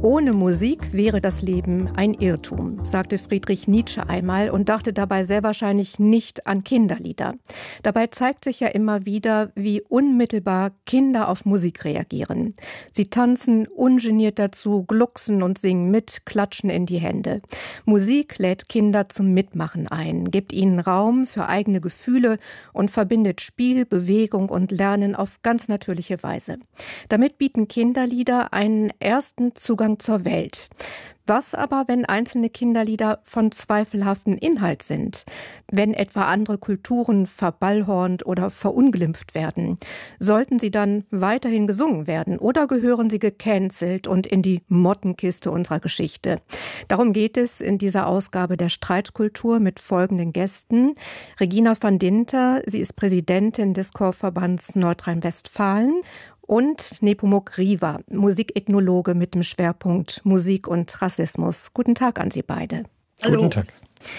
Ohne Musik wäre das Leben ein Irrtum, sagte Friedrich Nietzsche einmal und dachte dabei sehr wahrscheinlich nicht an Kinderlieder. Dabei zeigt sich ja immer wieder, wie unmittelbar Kinder auf Musik reagieren. Sie tanzen ungeniert dazu, glucksen und singen mit, klatschen in die Hände. Musik lädt Kinder zum Mitmachen ein, gibt ihnen Raum für eigene Gefühle und verbindet Spiel, Bewegung und Lernen auf ganz natürliche Weise. Damit bieten Kinderlieder einen ersten Zugang zur Welt. Was aber, wenn einzelne Kinderlieder von zweifelhaftem Inhalt sind? Wenn etwa andere Kulturen verballhornt oder verunglimpft werden? Sollten sie dann weiterhin gesungen werden oder gehören sie gecancelt und in die Mottenkiste unserer Geschichte? Darum geht es in dieser Ausgabe der Streitkultur mit folgenden Gästen. Regina van Dinter, sie ist Präsidentin des Chorverbands Nordrhein-Westfalen. Und Nepomuk Riva, Musikethnologe mit dem Schwerpunkt Musik und Rassismus. Guten Tag an Sie beide. Hallo. Guten Tag.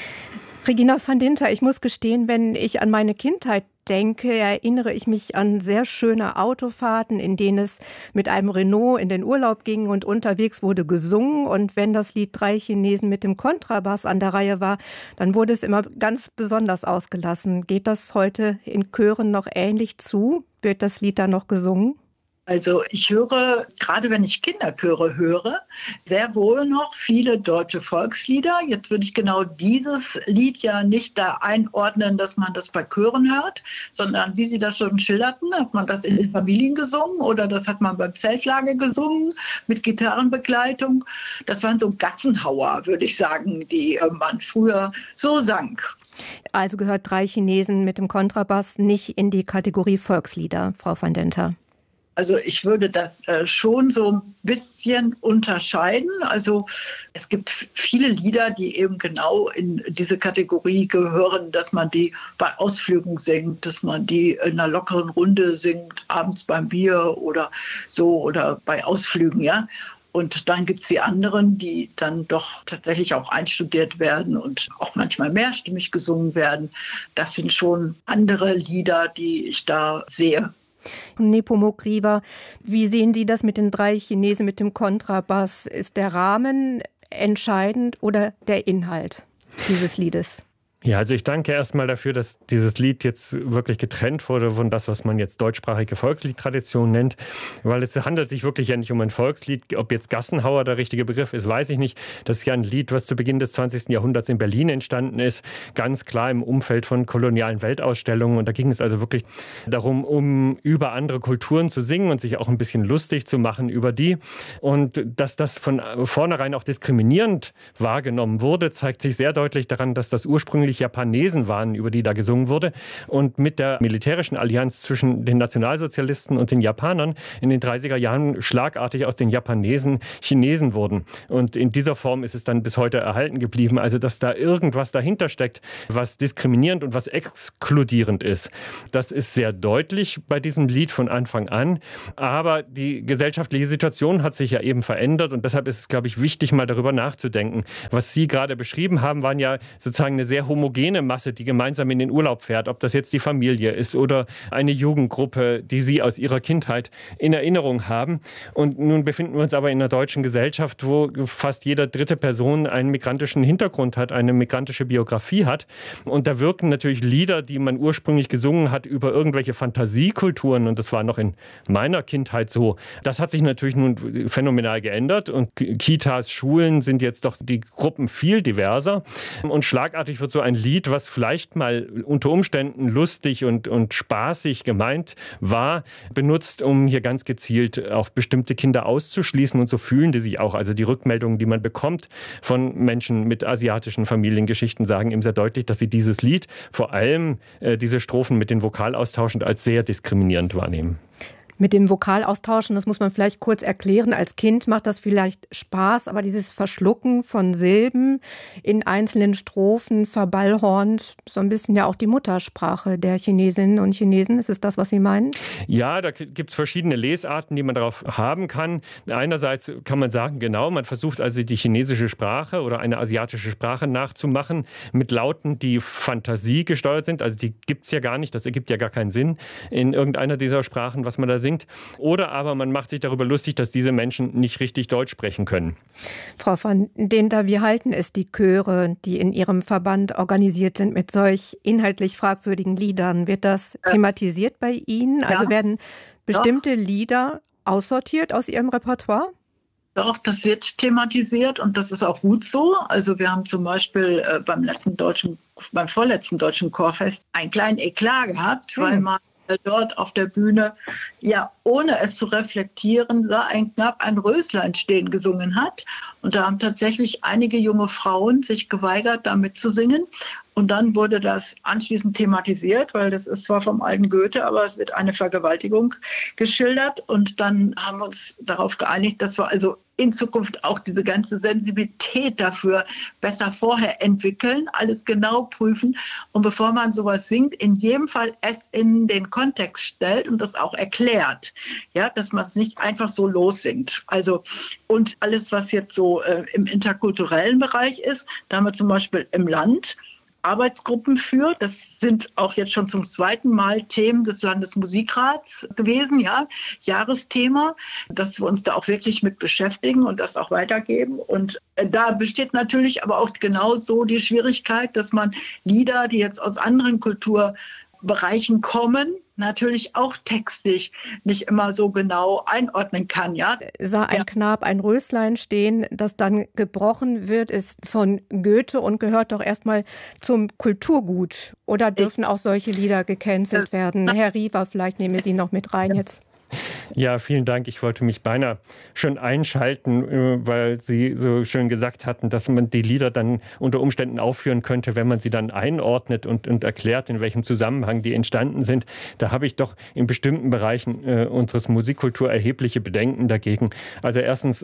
Regina van Dinter, ich muss gestehen, wenn ich an meine Kindheit denke, erinnere ich mich an sehr schöne Autofahrten, in denen es mit einem Renault in den Urlaub ging und unterwegs wurde gesungen. Und wenn das Lied Drei Chinesen mit dem Kontrabass an der Reihe war, dann wurde es immer ganz besonders ausgelassen. Geht das heute in Chören noch ähnlich zu? Wird das Lied da noch gesungen? Also ich höre, gerade wenn ich Kinderchöre höre, sehr wohl noch viele deutsche Volkslieder. Jetzt würde ich genau dieses Lied ja nicht da einordnen, dass man das bei Chören hört, sondern wie Sie das schon schilderten, hat man das in den Familien gesungen oder das hat man beim Zeltlager gesungen mit Gitarrenbegleitung. Das waren so Gassenhauer, würde ich sagen, die man früher so sang. Also gehört Drei Chinesen mit dem Kontrabass nicht in die Kategorie Volkslieder, Frau van Dinter? Also ich würde das schon so ein bisschen unterscheiden. Also es gibt viele Lieder, die eben genau in diese Kategorie gehören, dass man die bei Ausflügen singt, dass man die in einer lockeren Runde singt, abends beim Bier oder so oder bei Ausflügen, ja. Und dann gibt es die anderen, die dann doch tatsächlich auch einstudiert werden und auch manchmal mehrstimmig gesungen werden. Das sind schon andere Lieder, die ich da sehe. Nepomuk Riva, wie sehen Sie das mit den Drei Chinesen mit dem Kontrabass? Ist der Rahmen entscheidend oder der Inhalt dieses Liedes? Ja, also ich danke erstmal dafür, dass dieses Lied jetzt wirklich getrennt wurde von das, was man jetzt deutschsprachige Volksliedtradition nennt, weil es handelt sich wirklich ja nicht um ein Volkslied. Ob jetzt Gassenhauer der richtige Begriff ist, weiß ich nicht. Das ist ja ein Lied, was zu Beginn des 20. Jahrhunderts in Berlin entstanden ist, ganz klar im Umfeld von kolonialen Weltausstellungen. Und da ging es also wirklich darum, um über andere Kulturen zu singen und sich auch ein bisschen lustig zu machen über die. Und dass das von vornherein auch diskriminierend wahrgenommen wurde, zeigt sich sehr deutlich daran, dass das ursprünglich Japanesen waren, über die da gesungen wurde. Und mit der militärischen Allianz zwischen den Nationalsozialisten und den Japanern in den 30er Jahren schlagartig aus den Japanesen Chinesen wurden. Und in dieser Form ist es dann bis heute erhalten geblieben. Also, dass da irgendwas dahinter steckt, was diskriminierend und was exkludierend ist. Das ist sehr deutlich bei diesem Lied von Anfang an. Aber die gesellschaftliche Situation hat sich ja eben verändert. Und deshalb ist es, glaube ich, wichtig, mal darüber nachzudenken. Was Sie gerade beschrieben haben, waren ja sozusagen eine sehr homogene Masse, die gemeinsam in den Urlaub fährt, ob das jetzt die Familie ist oder eine Jugendgruppe, die sie aus ihrer Kindheit in Erinnerung haben. Und nun befinden wir uns aber in einer deutschen Gesellschaft, wo fast jede dritte Person einen migrantischen Hintergrund hat, eine migrantische Biografie hat. Und da wirken natürlich Lieder, die man ursprünglich gesungen hat, über irgendwelche Fantasiekulturen. Und das war noch in meiner Kindheit so. Das hat sich natürlich nun phänomenal geändert. Und Kitas, Schulen sind jetzt doch die Gruppen viel diverser. Und schlagartig wird so ein Lied, was vielleicht mal unter Umständen lustig und spaßig gemeint war, benutzt, um hier ganz gezielt auch bestimmte Kinder auszuschließen. Und so fühlen die sich auch. Also die Rückmeldungen, die man bekommt von Menschen mit asiatischen Familiengeschichten, sagen eben sehr deutlich, dass sie dieses Lied, vor allem diese Strophen mit den Vokalaustauschend, als sehr diskriminierend wahrnehmen. Mit dem Vokalaustauschen, das muss man vielleicht kurz erklären. Als Kind macht das vielleicht Spaß, aber dieses Verschlucken von Silben in einzelnen Strophen verballhornt so ein bisschen ja auch die Muttersprache der Chinesinnen und Chinesen. Ist es das, was Sie meinen? Ja, da gibt es verschiedene Lesarten, die man darauf haben kann. Einerseits kann man sagen, genau, man versucht also die chinesische Sprache oder eine asiatische Sprache nachzumachen mit Lauten, die Fantasie gesteuert sind. Also die gibt es ja gar nicht, das ergibt ja gar keinen Sinn in irgendeiner dieser Sprachen, was man da singt. Oder aber man macht sich darüber lustig, dass diese Menschen nicht richtig Deutsch sprechen können. Frau van Dinter, wie halten es die Chöre, die in Ihrem Verband organisiert sind mit solch inhaltlich fragwürdigen Liedern? Wird das thematisiert bei Ihnen? Ja. Also werden bestimmte Lieder aussortiert aus Ihrem Repertoire? Doch, das wird thematisiert und das ist auch gut so. Also wir haben zum Beispiel beim vorletzten deutschen Chorfest einen kleinen Eklat gehabt, weil man dort auf der Bühne, ja, ohne es zu reflektieren, sah ein Knapp ein Röslein stehen gesungen hat. Und da haben tatsächlich einige junge Frauen sich geweigert, da mitzusingen. Und dann wurde das anschließend thematisiert, weil das ist zwar vom alten Goethe, aber es wird eine Vergewaltigung geschildert. Und dann haben wir uns darauf geeinigt, dass wir also in Zukunft auch diese ganze Sensibilität dafür besser vorher entwickeln, alles genau prüfen. Und bevor man sowas singt, in jedem Fall es in den Kontext stellt und das auch erklärt. Ja, dass man es nicht einfach so lossingt. Also, und alles, was jetzt so im interkulturellen Bereich ist, da haben wir zum Beispiel im Land Arbeitsgruppen für. Das sind auch jetzt schon zum zweiten Mal Themen des Landesmusikrats gewesen, ja, Jahresthema, dass wir uns da auch wirklich mit beschäftigen und das auch weitergeben. Und da besteht natürlich aber auch genauso die Schwierigkeit, dass man Lieder, die jetzt aus anderen Kulturbereichen kommen, natürlich auch textlich nicht immer so genau einordnen kann. Ja? Sah ein Knab ein Röslein stehen, das dann gebrochen wird, ist von Goethe und gehört doch erstmal zum Kulturgut. Oder dürfen auch solche Lieder gecancelt werden? Herr Riva, vielleicht nehmen wir Sie noch mit rein jetzt. Ja, vielen Dank. Ich wollte mich beinahe schon einschalten, weil Sie so schön gesagt hatten, dass man die Lieder dann unter Umständen aufführen könnte, wenn man sie dann einordnet und erklärt, in welchem Zusammenhang die entstanden sind. Da habe ich doch in bestimmten Bereichen unseres Musikkultur erhebliche Bedenken dagegen. Also erstens,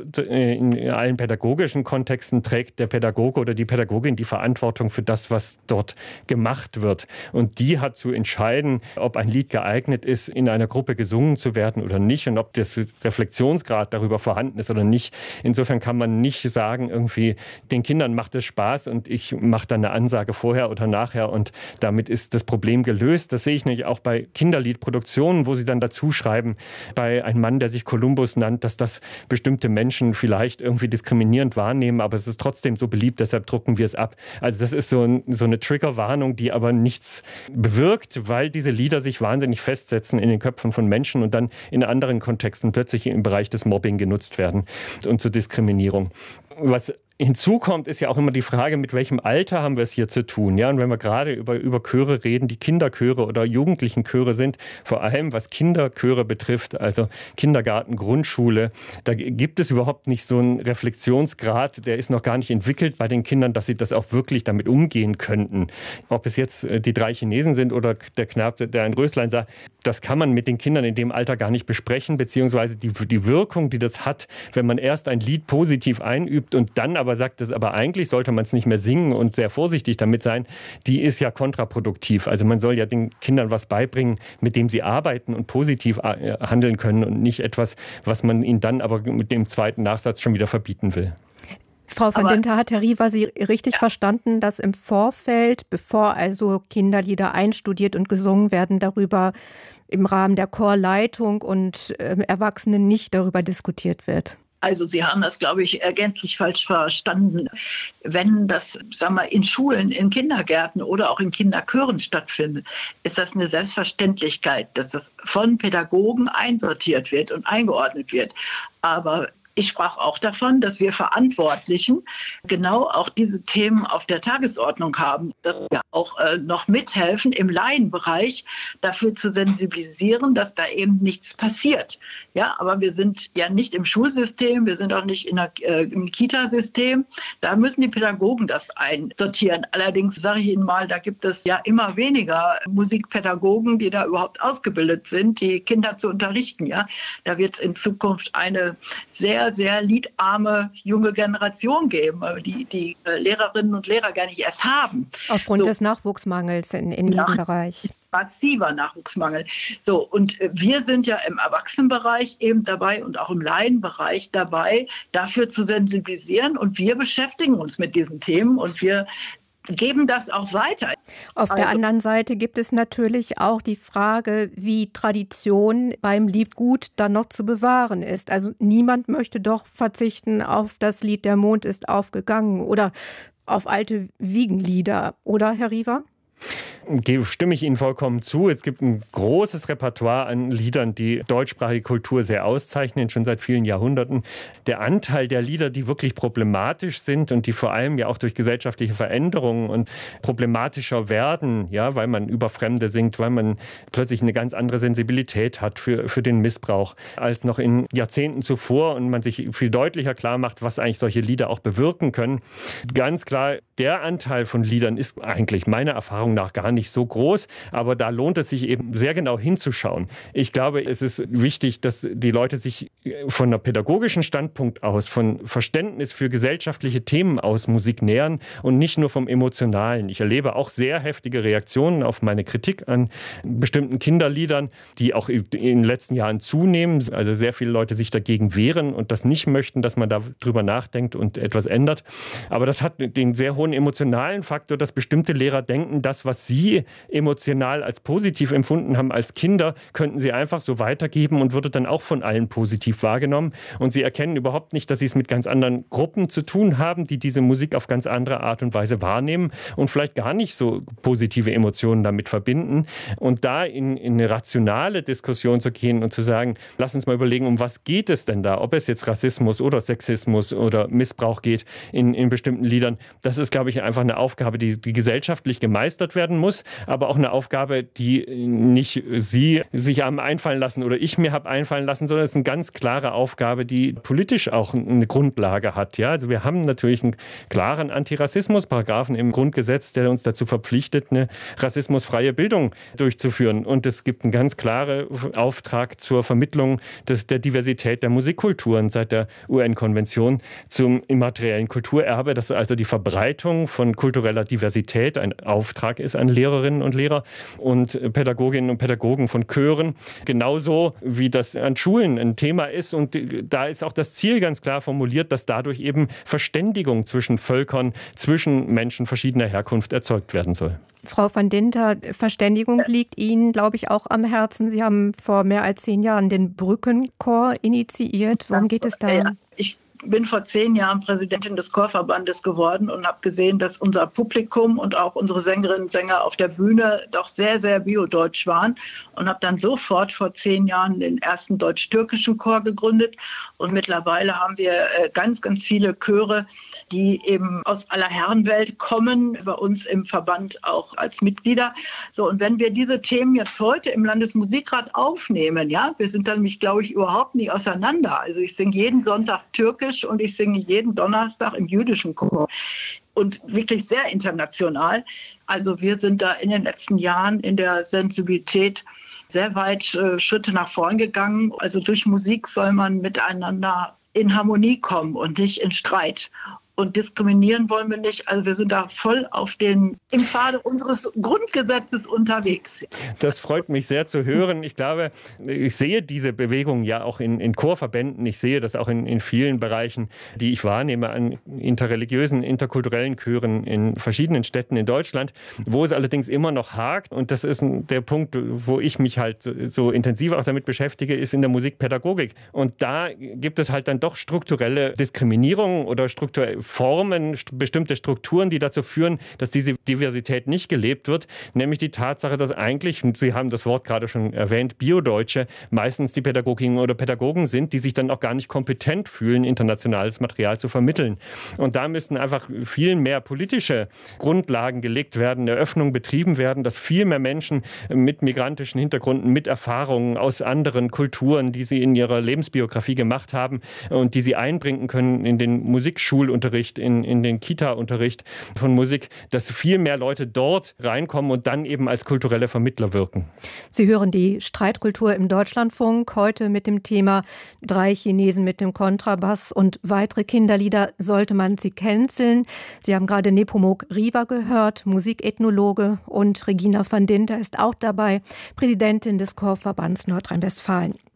in allen pädagogischen Kontexten trägt der Pädagoge oder die Pädagogin die Verantwortung für das, was dort gemacht wird. Und die hat zu entscheiden, ob ein Lied geeignet ist, in einer Gruppe gesungen zu werden oder nicht und ob das Reflexionsgrad darüber vorhanden ist oder nicht. Insofern kann man nicht sagen, irgendwie den Kindern macht es Spaß und ich mache dann eine Ansage vorher oder nachher und damit ist das Problem gelöst. Das sehe ich nämlich auch bei Kinderliedproduktionen, wo sie dann dazu schreiben, bei einem Mann, der sich Kolumbus nannt, dass das bestimmte Menschen vielleicht irgendwie diskriminierend wahrnehmen, aber es ist trotzdem so beliebt, deshalb drucken wir es ab. Also das ist so eine Triggerwarnung, die aber nichts bewirkt, weil diese Lieder sich wahnsinnig festsetzen in den Köpfen von Menschen und dann in anderen Kontexten plötzlich im Bereich des Mobbing genutzt werden und zur Diskriminierung. Was hinzukommt, ist ja auch immer die Frage, mit welchem Alter haben wir es hier zu tun. Ja? Und wenn wir gerade über Chöre reden, die Kinderchöre oder jugendlichen Chöre sind, vor allem was Kinderchöre betrifft, also Kindergarten, Grundschule, da gibt es überhaupt nicht so einen Reflexionsgrad, der ist noch gar nicht entwickelt bei den Kindern, dass sie das auch wirklich damit umgehen könnten. Ob es jetzt die 3 Chinesen sind oder der Knabe, der ein Röslein sah, das kann man mit den Kindern in dem Alter gar nicht besprechen, beziehungsweise die Wirkung, die das hat, wenn man erst ein Lied positiv einübt und dann aber sagt, aber eigentlich sollte man es nicht mehr singen und sehr vorsichtig damit sein, die ist ja kontraproduktiv. Also man soll ja den Kindern was beibringen, mit dem sie arbeiten und positiv handeln können und nicht etwas, was man ihnen dann aber mit dem zweiten Nachsatz schon wieder verbieten will. Frau van Dinter, hat Herr Riva Sie richtig verstanden, dass im Vorfeld, bevor also Kinderlieder einstudiert und gesungen werden, darüber im Rahmen der Chorleitung und Erwachsenen nicht darüber diskutiert wird? Also Sie haben das, glaube ich, gänzlich falsch verstanden. Wenn das, sagen wir, in Schulen, in Kindergärten oder auch in Kinderchören stattfindet, ist das eine Selbstverständlichkeit, dass das von Pädagogen einsortiert wird und eingeordnet wird. Aber ich sprach auch davon, dass wir Verantwortlichen genau auch diese Themen auf der Tagesordnung haben, dass wir auch noch mithelfen, im Laienbereich dafür zu sensibilisieren, dass da eben nichts passiert. Ja, aber wir sind ja nicht im Schulsystem, wir sind auch nicht im Kita-System. Da müssen die Pädagogen das einsortieren. Allerdings sage ich Ihnen mal, da gibt es ja immer weniger Musikpädagogen, die da überhaupt ausgebildet sind, die Kinder zu unterrichten. Ja, da wird es in Zukunft eine sehr, sehr liedarme junge Generation geben, die Lehrerinnen und Lehrer gar nicht erst haben. Aufgrund des Nachwuchsmangels in diesem Bereich. Massiver Nachwuchsmangel. So, und wir sind ja im Erwachsenenbereich eben dabei und auch im Laienbereich dabei, dafür zu sensibilisieren. Und wir beschäftigen uns mit diesen Themen und wir geben das auch weiter. Auf der anderen Seite gibt es natürlich auch die Frage, wie Tradition beim Liedgut dann noch zu bewahren ist. Also niemand möchte doch verzichten auf das Lied Der Mond ist aufgegangen oder auf alte Wiegenlieder, oder Herr Riva? Stimme ich Ihnen vollkommen zu. Es gibt ein großes Repertoire an Liedern, die deutschsprachige Kultur sehr auszeichnen, schon seit vielen Jahrhunderten. Der Anteil der Lieder, die wirklich problematisch sind und die vor allem ja auch durch gesellschaftliche Veränderungen und problematischer werden, ja, weil man über Fremde singt, weil man plötzlich eine ganz andere Sensibilität hat für den Missbrauch als noch in Jahrzehnten zuvor und man sich viel deutlicher klar macht, was eigentlich solche Lieder auch bewirken können. Ganz klar, der Anteil von Liedern ist eigentlich meiner Erfahrung nach gar nicht so groß, aber da lohnt es sich eben sehr genau hinzuschauen. Ich glaube, es ist wichtig, dass die Leute sich von einer pädagogischen Standpunkt aus, von Verständnis für gesellschaftliche Themen aus Musik nähern und nicht nur vom Emotionalen. Ich erlebe auch sehr heftige Reaktionen auf meine Kritik an bestimmten Kinderliedern, die auch in den letzten Jahren zunehmen. Also sehr viele Leute sich dagegen wehren und das nicht möchten, dass man darüber nachdenkt und etwas ändert. Aber das hat den sehr hohen emotionalen Faktor, dass bestimmte Lehrer denken, das, was sie emotional als positiv empfunden haben als Kinder, könnten sie einfach so weitergeben und würde dann auch von allen positiv wahrgenommen. Und sie erkennen überhaupt nicht, dass sie es mit ganz anderen Gruppen zu tun haben, die diese Musik auf ganz andere Art und Weise wahrnehmen und vielleicht gar nicht so positive Emotionen damit verbinden. Und da in eine rationale Diskussion zu gehen und zu sagen, lass uns mal überlegen, um was geht es denn da? Ob es jetzt Rassismus oder Sexismus oder Missbrauch geht in bestimmten Liedern. Das ist, glaube ich, einfach eine Aufgabe, die gesellschaftlich gemeistert werden muss, aber auch eine Aufgabe, die nicht Sie sich haben einfallen lassen oder ich mir habe einfallen lassen, sondern es ist eine ganz klare Aufgabe, die politisch auch eine Grundlage hat. Ja? Also wir haben natürlich einen klaren Antirassismus-Paragraphen im Grundgesetz, der uns dazu verpflichtet, eine rassismusfreie Bildung durchzuführen. Und es gibt einen ganz klaren Auftrag zur Vermittlung der Diversität der Musikkulturen seit der UN-Konvention zum immateriellen Kulturerbe, dass also die Verbreitung von kultureller Diversität ein Auftrag ist an Lehrerinnen und Lehrer und Pädagoginnen und Pädagogen von Chören, genauso wie das an Schulen ein Thema ist. Und da ist auch das Ziel ganz klar formuliert, dass dadurch eben Verständigung zwischen Völkern, zwischen Menschen verschiedener Herkunft erzeugt werden soll. Frau van Dinter, Verständigung liegt Ihnen, glaube ich, auch am Herzen. Sie haben vor mehr als 10 Jahren den Brückenchor initiiert. Worum geht es da? Ich bin vor 10 Jahren Präsidentin des Chorverbandes geworden und habe gesehen, dass unser Publikum und auch unsere Sängerinnen und Sänger auf der Bühne doch sehr, sehr biodeutsch waren und habe dann sofort vor 10 Jahren den ersten deutsch-türkischen Chor gegründet. Und mittlerweile haben wir ganz, ganz viele Chöre, die eben aus aller Herrenwelt kommen, bei uns im Verband auch als Mitglieder. So, und wenn wir diese Themen jetzt heute im Landesmusikrat aufnehmen, ja, wir sind dann nämlich, glaube ich, überhaupt nicht auseinander. Also ich singe jeden Sonntag Türkisch und ich singe jeden Donnerstag im jüdischen Chor. Und wirklich sehr international. Also wir sind da in den letzten Jahren in der Sensibilität sehr weit Schritte nach vorn gegangen. Also durch Musik soll man miteinander in Harmonie kommen und nicht in Streit. Und diskriminieren wollen wir nicht. Also wir sind da voll im Pfade unseres Grundgesetzes unterwegs. Das freut mich sehr zu hören. Ich glaube, ich sehe diese Bewegung ja auch in Chorverbänden. Ich sehe das auch in vielen Bereichen, die ich wahrnehme an interreligiösen, interkulturellen Chören in verschiedenen Städten in Deutschland, wo es allerdings immer noch hakt. Und das ist der Punkt, wo ich mich halt so intensiv auch damit beschäftige, ist in der Musikpädagogik. Und da gibt es halt dann doch strukturelle Diskriminierung oder strukturelle Formen, bestimmte Strukturen, die dazu führen, dass diese Diversität nicht gelebt wird, nämlich die Tatsache, dass eigentlich, und Sie haben das Wort gerade schon erwähnt, Biodeutsche meistens die Pädagoginnen oder Pädagogen sind, die sich dann auch gar nicht kompetent fühlen, internationales Material zu vermitteln. Und da müssten einfach viel mehr politische Grundlagen gelegt werden, Eröffnung betrieben werden, dass viel mehr Menschen mit migrantischen Hintergründen, mit Erfahrungen aus anderen Kulturen, die sie in ihrer Lebensbiografie gemacht haben und die sie einbringen können in den Musikschulunterricht, in den Kita-Unterricht von Musik, dass viel mehr Leute dort reinkommen und dann eben als kulturelle Vermittler wirken. Sie hören die Streitkultur im Deutschlandfunk, heute mit dem Thema 3 Chinesen mit dem Kontrabass und weitere Kinderlieder, sollte man sie canceln. Sie haben gerade Nepomuk Riva gehört, Musikethnologe, und Regina van Dinter ist auch dabei, Präsidentin des Chorverbands Nordrhein-Westfalen.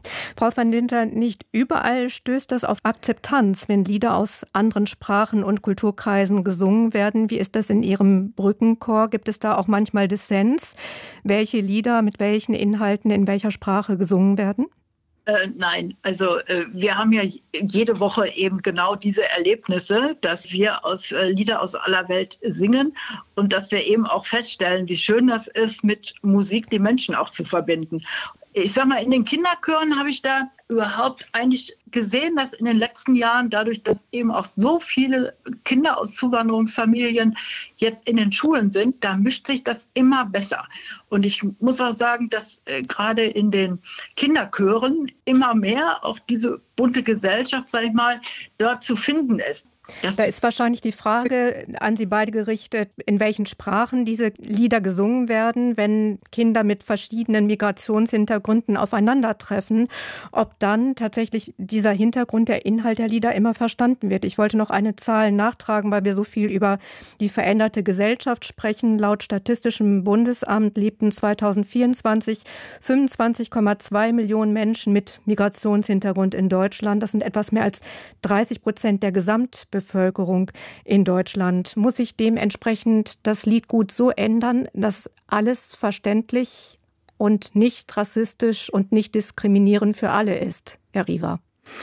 Frau van Dinter, nicht überall stößt das auf Akzeptanz, wenn Lieder aus anderen Sprachen und Kulturkreisen gesungen werden. Wie ist das in Ihrem Brückenchor? Gibt es da auch manchmal Dissens, welche Lieder mit welchen Inhalten in welcher Sprache gesungen werden? Nein, also wir haben ja jede Woche eben genau diese Erlebnisse, dass wir Lieder aus aller Welt singen und dass wir eben auch feststellen, wie schön das ist, mit Musik die Menschen auch zu verbinden. Ich sag mal, in den Kinderchören habe ich da überhaupt eigentlich gesehen, dass in den letzten Jahren, dadurch, dass eben auch so viele Kinder aus Zuwanderungsfamilien jetzt in den Schulen sind, da mischt sich das immer besser. Und ich muss auch sagen, dass gerade in den Kinderchören immer mehr auch diese bunte Gesellschaft, sag ich mal, dort zu finden ist. Da ist wahrscheinlich die Frage an Sie beide gerichtet, in welchen Sprachen diese Lieder gesungen werden, wenn Kinder mit verschiedenen Migrationshintergründen aufeinandertreffen, ob dann tatsächlich dieser Hintergrund, der Inhalt der Lieder immer verstanden wird. Ich wollte noch eine Zahl nachtragen, weil wir so viel über die veränderte Gesellschaft sprechen. Laut Statistischem Bundesamt lebten 2024 25,2 Millionen Menschen mit Migrationshintergrund in Deutschland. Das sind etwas mehr als 30% der Gesamtbevölkerung in Deutschland. Muss sich dementsprechend das Liedgut so ändern, dass alles verständlich und nicht rassistisch und nicht diskriminierend für alle ist, Herr Riva?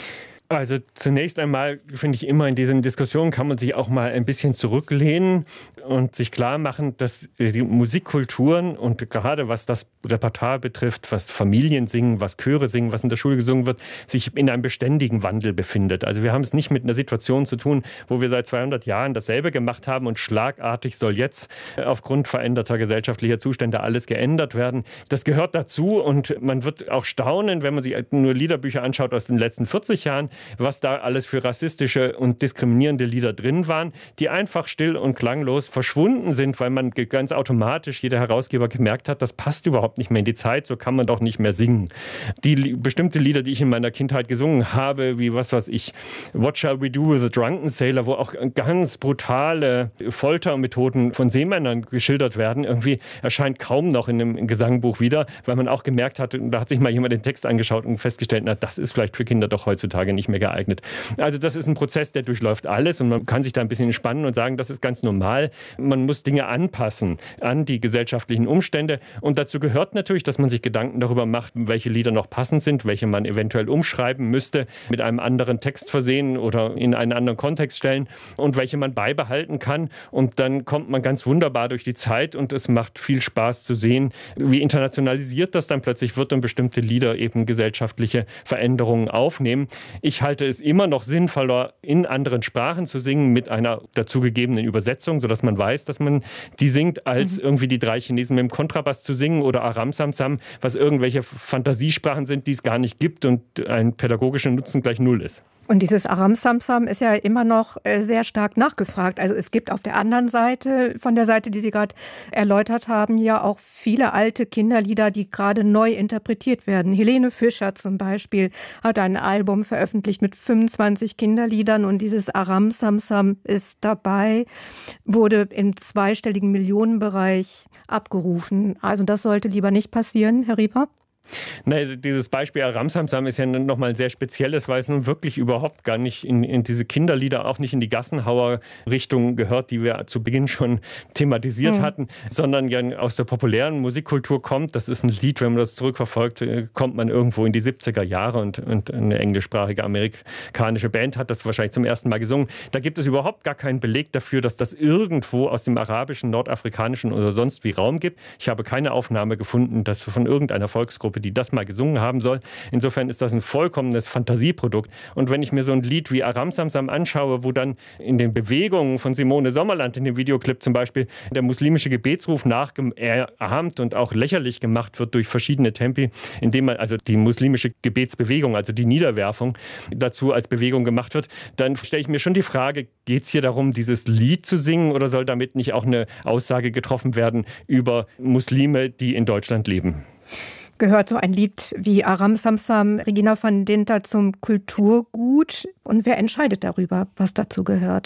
Also zunächst einmal finde ich immer in diesen Diskussionen kann man sich auch mal ein bisschen zurücklehnen und sich klar machen, dass die Musikkulturen und gerade was das Repertoire betrifft, was Familien singen, was Chöre singen, was in der Schule gesungen wird, sich in einem beständigen Wandel befindet. Also wir haben es nicht mit einer Situation zu tun, wo wir seit 200 Jahren dasselbe gemacht haben und schlagartig soll jetzt aufgrund veränderter gesellschaftlicher Zustände alles geändert werden. Das gehört dazu und man wird auch staunen, wenn man sich nur Liederbücher anschaut aus den letzten 40 Jahren, was da alles für rassistische und diskriminierende Lieder drin waren, die einfach still und klanglos verschwunden sind, weil man ganz automatisch, jeder Herausgeber gemerkt hat, das passt überhaupt nicht mehr in die Zeit, so kann man doch nicht mehr singen. Die bestimmte Lieder, die ich in meiner Kindheit gesungen habe, wie was weiß ich, What Shall We Do with a Drunken Sailor, wo auch ganz brutale Foltermethoden von Seemännern geschildert werden, irgendwie erscheint kaum noch in einem Gesangbuch wieder, weil man auch gemerkt hat, da hat sich mal jemand den Text angeschaut und festgestellt, na, das ist vielleicht für Kinder doch heutzutage nicht mehr geeignet. Also das ist ein Prozess, der durchläuft alles und man kann sich da ein bisschen entspannen und sagen, das ist ganz normal. Man muss Dinge anpassen an die gesellschaftlichen Umstände und dazu gehört natürlich, dass man sich Gedanken darüber macht, welche Lieder noch passend sind, welche man eventuell umschreiben müsste, mit einem anderen Text versehen oder in einen anderen Kontext stellen und welche man beibehalten kann und dann kommt man ganz wunderbar durch die Zeit und es macht viel Spaß zu sehen, wie internationalisiert das dann plötzlich wird und bestimmte Lieder eben gesellschaftliche Veränderungen aufnehmen. Ich halte es immer noch sinnvoller, in anderen Sprachen zu singen mit einer dazugegebenen Übersetzung, sodass man weiß, dass man die singt, als irgendwie die 3 Chinesen mit dem Kontrabass zu singen oder Aram Samsam, was irgendwelche Fantasiesprachen sind, die es gar nicht gibt und ein pädagogischer Nutzen gleich 0 ist. Und dieses Aram Samsam ist ja immer noch sehr stark nachgefragt. Also es gibt auf der anderen Seite, von der Seite, die Sie gerade erläutert haben, ja auch viele alte Kinderlieder, die gerade neu interpretiert werden. Helene Fischer zum Beispiel hat ein Album veröffentlicht mit 25 Kinderliedern und dieses Aram Samsam ist dabei, wurde im zweistelligen Millionenbereich abgerufen. Also das sollte lieber nicht passieren, Herr Rieper? Nein, dieses Beispiel Aram Samsam ist ja nochmal ein sehr spezielles, weil es nun wirklich überhaupt gar nicht in diese Kinderlieder, auch nicht in die Gassenhauer-Richtung gehört, die wir zu Beginn schon thematisiert hatten, sondern ja aus der populären Musikkultur kommt. Das ist ein Lied, wenn man das zurückverfolgt, kommt man irgendwo in die 70er Jahre und eine englischsprachige amerikanische Band hat das wahrscheinlich zum ersten Mal gesungen. Da gibt es überhaupt gar keinen Beleg dafür, dass das irgendwo aus dem arabischen, nordafrikanischen oder sonst wie Raum gibt. Ich habe keine Aufnahme gefunden, dass von irgendeiner Volksgruppe, die das mal gesungen haben soll. Insofern ist das ein vollkommenes Fantasieprodukt. Und wenn ich mir so ein Lied wie Aram Samsam anschaue, wo dann in den Bewegungen von Simone Sommerland in dem Videoclip zum Beispiel der muslimische Gebetsruf nachgeahmt und auch lächerlich gemacht wird durch verschiedene Tempi, indem man also die muslimische Gebetsbewegung, also die Niederwerfung dazu als Bewegung gemacht wird, dann stelle ich mir schon die Frage, geht es hier darum, dieses Lied zu singen oder soll damit nicht auch eine Aussage getroffen werden über Muslime, die in Deutschland leben? Gehört so ein Lied wie Aram Samsam, Regina van Dinter, zum Kulturgut? Und wer entscheidet darüber, was dazu gehört?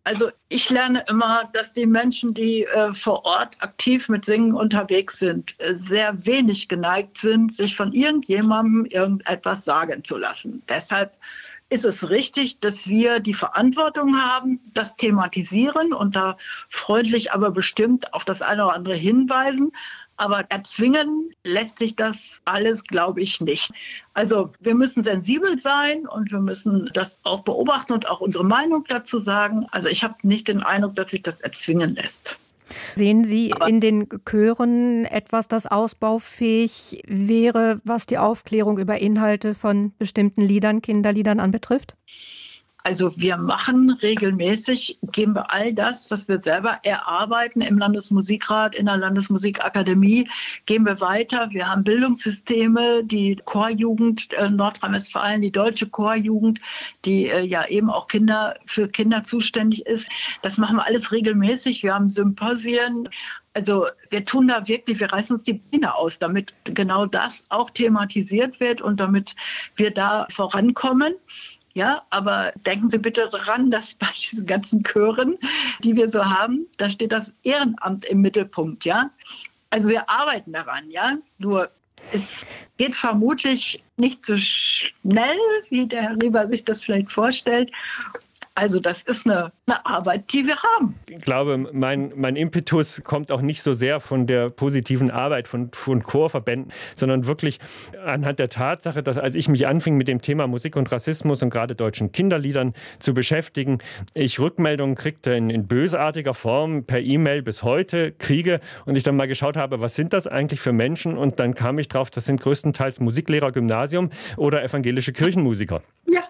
Also ich lerne immer, dass die Menschen, die vor Ort aktiv mit Singen unterwegs sind, sehr wenig geneigt sind, sich von irgendjemandem irgendetwas sagen zu lassen. Deshalb ist es richtig, dass wir die Verantwortung haben, das thematisieren und da freundlich, aber bestimmt auf das eine oder andere hinweisen. Aber erzwingen lässt sich das alles, glaube ich, nicht. Also wir müssen sensibel sein und wir müssen das auch beobachten und auch unsere Meinung dazu sagen. Also ich habe nicht den Eindruck, dass sich das erzwingen lässt. Sehen Sie in den Chören etwas, das ausbaufähig wäre, was die Aufklärung über Inhalte von bestimmten Liedern, Kinderliedern anbetrifft? Also wir machen regelmäßig, geben wir all das, was wir selber erarbeiten im Landesmusikrat, in der Landesmusikakademie, geben wir weiter. Wir haben Bildungssysteme, die Chorjugend Nordrhein-Westfalen, die deutsche Chorjugend, die ja eben auch für Kinder zuständig ist. Das machen wir alles regelmäßig. Wir haben Symposien. Also wir tun da wirklich, wir reißen uns die Beine aus, damit genau das auch thematisiert wird und damit wir da vorankommen. Ja, aber denken Sie bitte daran, dass bei diesen ganzen Chören, die wir so haben, da steht das Ehrenamt im Mittelpunkt, ja. Also wir arbeiten daran, ja. Nur es geht vermutlich nicht so schnell, wie der Herr Rieber sich das vielleicht vorstellt. Also das ist eine Arbeit, die wir haben. Ich glaube, mein Impetus kommt auch nicht so sehr von der positiven Arbeit von Chorverbänden, sondern wirklich anhand der Tatsache, dass als ich mich anfing mit dem Thema Musik und Rassismus und gerade deutschen Kinderliedern zu beschäftigen, ich Rückmeldungen kriegte in bösartiger Form per E-Mail bis heute kriege und ich dann mal geschaut habe, was sind das eigentlich für Menschen, und dann kam ich drauf, das sind größtenteils Musiklehrer Gymnasium oder evangelische Kirchenmusiker.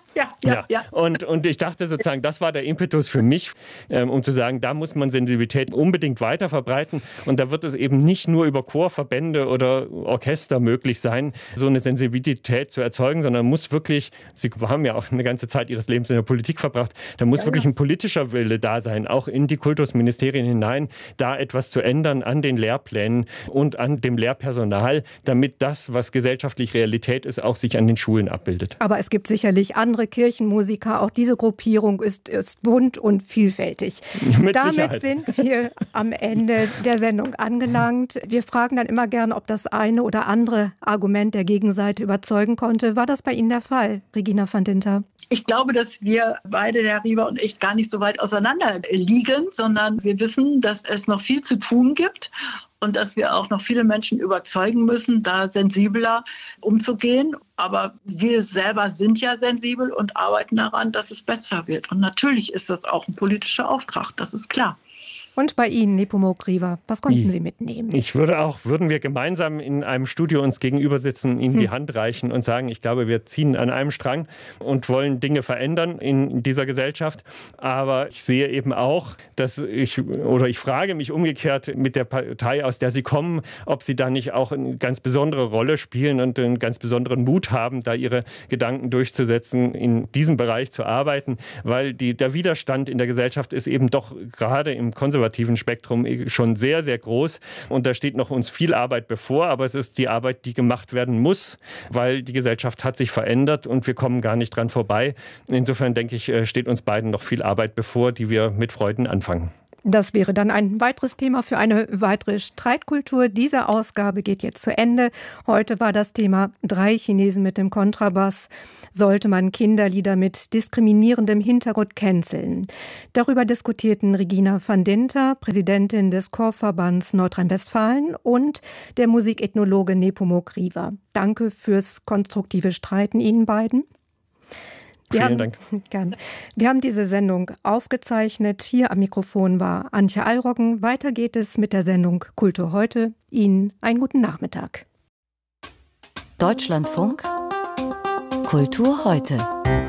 Ja. Und ich dachte sozusagen, das war der Impetus für mich, um zu sagen, da muss man Sensibilität unbedingt weiter verbreiten. Und da wird es eben nicht nur über Chorverbände oder Orchester möglich sein, so eine Sensibilität zu erzeugen, sondern muss wirklich, Sie haben ja auch eine ganze Zeit Ihres Lebens in der Politik verbracht, da muss wirklich ein politischer Wille da sein, auch in die Kultusministerien hinein, da etwas zu ändern an den Lehrplänen und an dem Lehrpersonal, damit das, was gesellschaftlich Realität ist, auch sich an den Schulen abbildet. Aber es gibt sicherlich andere Kirchenmusiker. Auch diese Gruppierung ist bunt und vielfältig. Damit sind wir am Ende der Sendung angelangt. Wir fragen dann immer gern, ob das eine oder andere Argument der Gegenseite überzeugen konnte. War das bei Ihnen der Fall, Regina van Dinter? Ich glaube, dass wir beide, der Rieber und ich, gar nicht so weit auseinander liegen, sondern wir wissen, dass es noch viel zu tun gibt. Und dass wir auch noch viele Menschen überzeugen müssen, da sensibler umzugehen. Aber wir selber sind ja sensibel und arbeiten daran, dass es besser wird. Und natürlich ist das auch ein politischer Auftrag, das ist klar. Und bei Ihnen, Nepomuk Riva, was konnten Sie mitnehmen? Würden wir gemeinsam in einem Studio uns gegenüber sitzen, Ihnen die Hand reichen und sagen, ich glaube, wir ziehen an einem Strang und wollen Dinge verändern in dieser Gesellschaft. Aber ich sehe eben auch, dass ich frage mich umgekehrt mit der Partei, aus der Sie kommen, ob Sie da nicht auch eine ganz besondere Rolle spielen und einen ganz besonderen Mut haben, da Ihre Gedanken durchzusetzen, in diesem Bereich zu arbeiten, weil der Widerstand in der Gesellschaft ist eben doch gerade im konservativen Spektrum schon sehr, sehr groß. Und da steht noch uns viel Arbeit bevor, aber es ist die Arbeit, die gemacht werden muss, weil die Gesellschaft hat sich verändert und wir kommen gar nicht dran vorbei. Insofern denke ich, steht uns beiden noch viel Arbeit bevor, die wir mit Freuden anfangen. Das wäre dann ein weiteres Thema für eine weitere Streitkultur. Diese Ausgabe geht jetzt zu Ende. Heute war das Thema 3 Chinesen mit dem Kontrabass. Sollte man Kinderlieder mit diskriminierendem Hintergrund canceln? Darüber diskutierten Regina van Dinter, Präsidentin des Chorverbands Nordrhein-Westfalen, und der Musikethnologe Nepomuk Riva. Danke fürs konstruktive Streiten Ihnen beiden. Vielen Dank. Wir haben diese Sendung aufgezeichnet. Hier am Mikrofon war Antje Allroggen. Weiter geht es mit der Sendung Kultur heute. Ihnen einen guten Nachmittag. Deutschlandfunk Kultur heute.